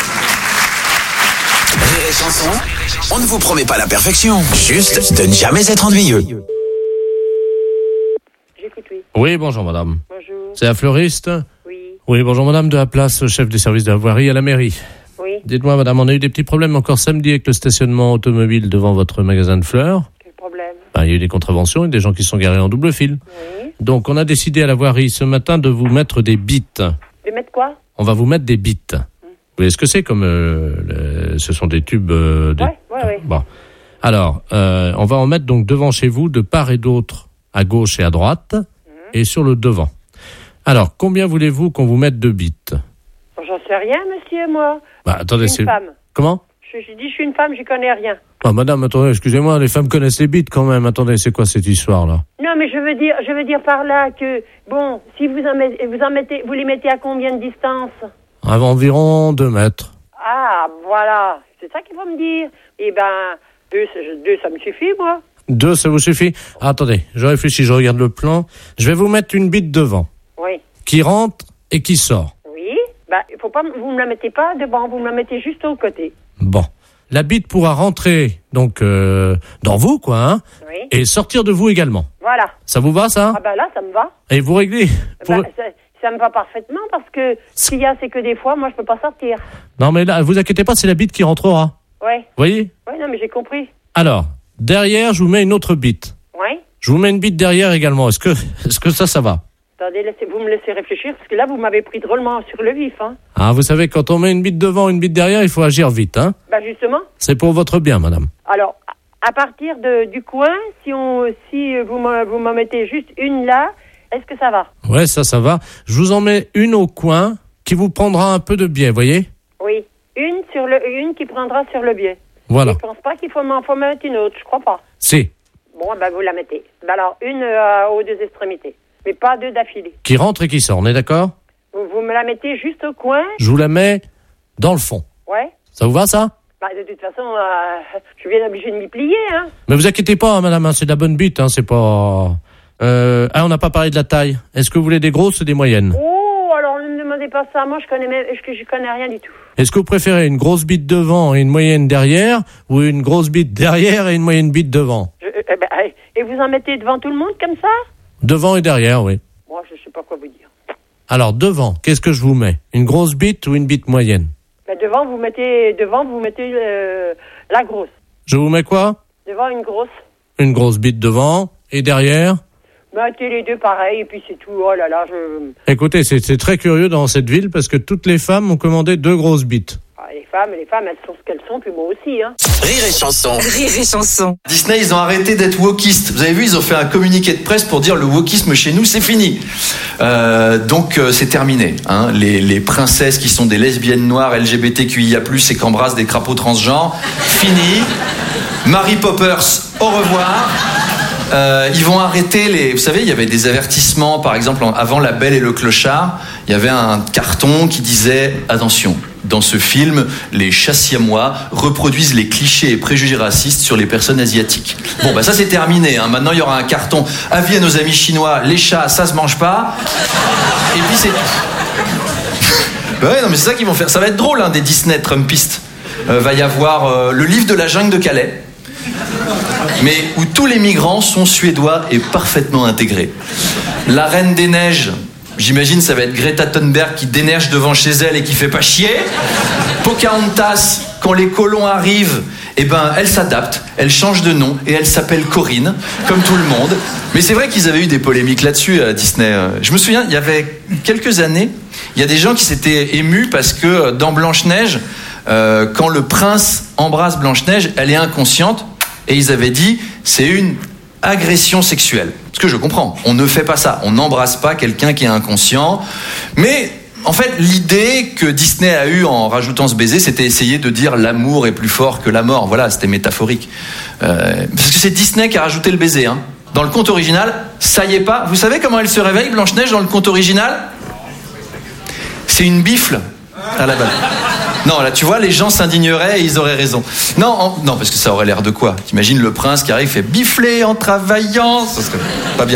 Rire et Chanson, on ne vous promet pas la perfection, juste de ne jamais être ennuyeux. Oui, bonjour madame. Bonjour. C'est la fleuriste? Oui. Oui, bonjour madame, de la place, chef du service de la voirie à la mairie. Oui. Dites-moi madame, on a eu des petits problèmes encore samedi avec le stationnement automobile devant votre magasin de fleurs. Quel problème? Il y a eu des contraventions et des gens qui sont garés en double fil. Oui. Donc on a décidé à la voirie ce matin de vous mettre des bites. De mettre quoi? On va vous mettre des bites. Vous voyez ce que c'est comme... ce sont des tubes... Ouais. Bon. Alors, on va en mettre donc devant chez vous, de part et d'autre, à gauche et à droite, et sur le devant. Alors, combien voulez-vous qu'on vous mette de bites? J'en sais rien, monsieur, moi. Attendez, je suis une femme. Comment? Je dis, je suis une femme, j'y connais rien. Madame, attendez, excusez-moi, les femmes connaissent les bites quand même. Attendez, c'est quoi cette histoire-là? Non, mais je veux dire par là que, bon, si vous les mettez à combien de distance? À environ 2 mètres. Ah, voilà. C'est ça qu'il faut me dire. Eh ben, 2, ça me suffit, moi. 2, ça vous suffit? Attendez, je réfléchis, je regarde le plan. Je vais vous mettre une bite devant. Oui. Qui rentre et qui sort. Oui. Il faut pas, vous me la mettez pas devant, vous me la mettez juste au côté. Bon. La bite pourra rentrer, donc, dans vous, quoi, hein? Oui. Et sortir de vous également. Voilà. Ça vous va, ça? Ah là, ça me va. Et vous réglez? Ça me va parfaitement parce que ce qu'il y a, c'est que des fois, moi, je peux pas sortir. Non, mais là, vous inquiétez pas, c'est la bite qui rentrera. Ouais. Vous voyez? Ouais, non, mais j'ai compris. Alors, derrière, je vous mets une autre bite. Ouais. Je vous mets une bite derrière également. Est-ce que ça va? Attendez, vous me laissez réfléchir parce que là, vous m'avez pris drôlement sur le vif, hein. Ah, vous savez, quand on met une bite devant, une bite derrière, il faut agir vite, hein? Justement. C'est pour votre bien, madame. Alors, à partir du coin, si vous m'en mettez juste une là, est-ce que ça va? Ouais, ça va. Je vous en mets une au coin qui vous prendra un peu de biais, voyez? Oui. Une qui prendra sur le biais. Voilà. Je pense pas qu'il faut mettre une autre, je crois pas. Si. Bon, vous la mettez. Alors, une aux 2 extrémités. Mais pas 2 d'affilée. Qui rentre et qui sort, on est d'accord? Vous me la mettez juste au coin. Je vous la mets dans le fond. Ouais. Ça vous va, ça? De toute façon, je suis bien obligé de m'y plier, hein. Mais vous inquiétez pas, hein, madame, hein, c'est de la bonne bite, hein, c'est pas... on n'a pas parlé de la taille. Est-ce que vous voulez des grosses ou des moyennes? Oh, alors ne me demandez pas ça. Moi, je connais rien du tout. Est-ce que vous préférez une grosse bite devant et une moyenne derrière, ou une grosse bite derrière et une moyenne bite devant? Et vous en mettez devant tout le monde comme ça? Devant et derrière, oui. Moi, je sais pas quoi vous dire. Alors, devant, qu'est-ce que je vous mets? Une grosse bite ou une bite moyenne? Devant, vous mettez la grosse. Je vous mets quoi? Devant, une grosse. Une grosse bite devant, et derrière? Mettez les 2 pareils, et puis c'est tout. Oh là là, Écoutez, c'est très curieux dans cette ville, parce que toutes les femmes ont commandé 2 grosses bites. Les femmes, elles sont ce qu'elles sont, puis moi aussi, hein. Rire et Chanson. Rire et Chanson. Disney, ils ont arrêté d'être wokistes. Vous avez vu, ils ont fait un communiqué de presse pour dire le wokisme chez nous, c'est fini. Donc c'est terminé. Hein. Les princesses qui sont des lesbiennes noires LGBTQIA+, et qu'embrassent des crapauds transgenres, fini. Mary Poppers, au revoir. Ils vont arrêter vous savez, il y avait des avertissements, par exemple, avant La Belle et le Clochard, il y avait un carton qui disait « Attention, dans ce film, les chats siamois reproduisent les clichés et préjugés racistes sur les personnes asiatiques. » Bon, ça c'est terminé, hein. Maintenant il y aura un carton « Avis à nos amis chinois, les chats, ça se mange pas. » Et puis c'est tout. Ouais, non mais c'est ça qu'ils vont faire. Ça va être drôle, hein, des Disney Trumpistes. Va y avoir le livre de la jungle de Calais, mais où tous les migrants sont suédois et parfaitement intégrés. La Reine des Neiges, j'imagine ça va être Greta Thunberg qui déneige devant chez elle et qui fait pas chier. Pocahontas, quand les colons arrivent, elle s'adapte, elle change de nom et elle s'appelle Corinne, comme tout le monde. Mais c'est vrai qu'ils avaient eu des polémiques là-dessus à Disney. Je me souviens, il y avait quelques années, il y a des gens qui s'étaient émus parce que dans Blanche-Neige, quand le prince embrasse Blanche-Neige, elle est inconsciente. Et ils avaient dit, c'est une agression sexuelle. Ce que je comprends, on ne fait pas ça. On n'embrasse pas quelqu'un qui est inconscient. Mais En fait, l'idée que Disney a eue en rajoutant ce baiser, c'était essayer de dire l'amour est plus fort que la mort. Voilà, c'était métaphorique. Parce que c'est Disney qui a rajouté le baiser. Hein. Dans le conte original, ça y est pas. Vous savez comment elle se réveille, Blanche-Neige, dans le conte original ? C'est une bifle à la balle. Non, là, tu vois, les gens s'indigneraient et ils auraient raison. Non, non, parce que ça aurait l'air de quoi ? T'imagines le prince qui arrive, fait bifler en travaillant, ça serait pas bien.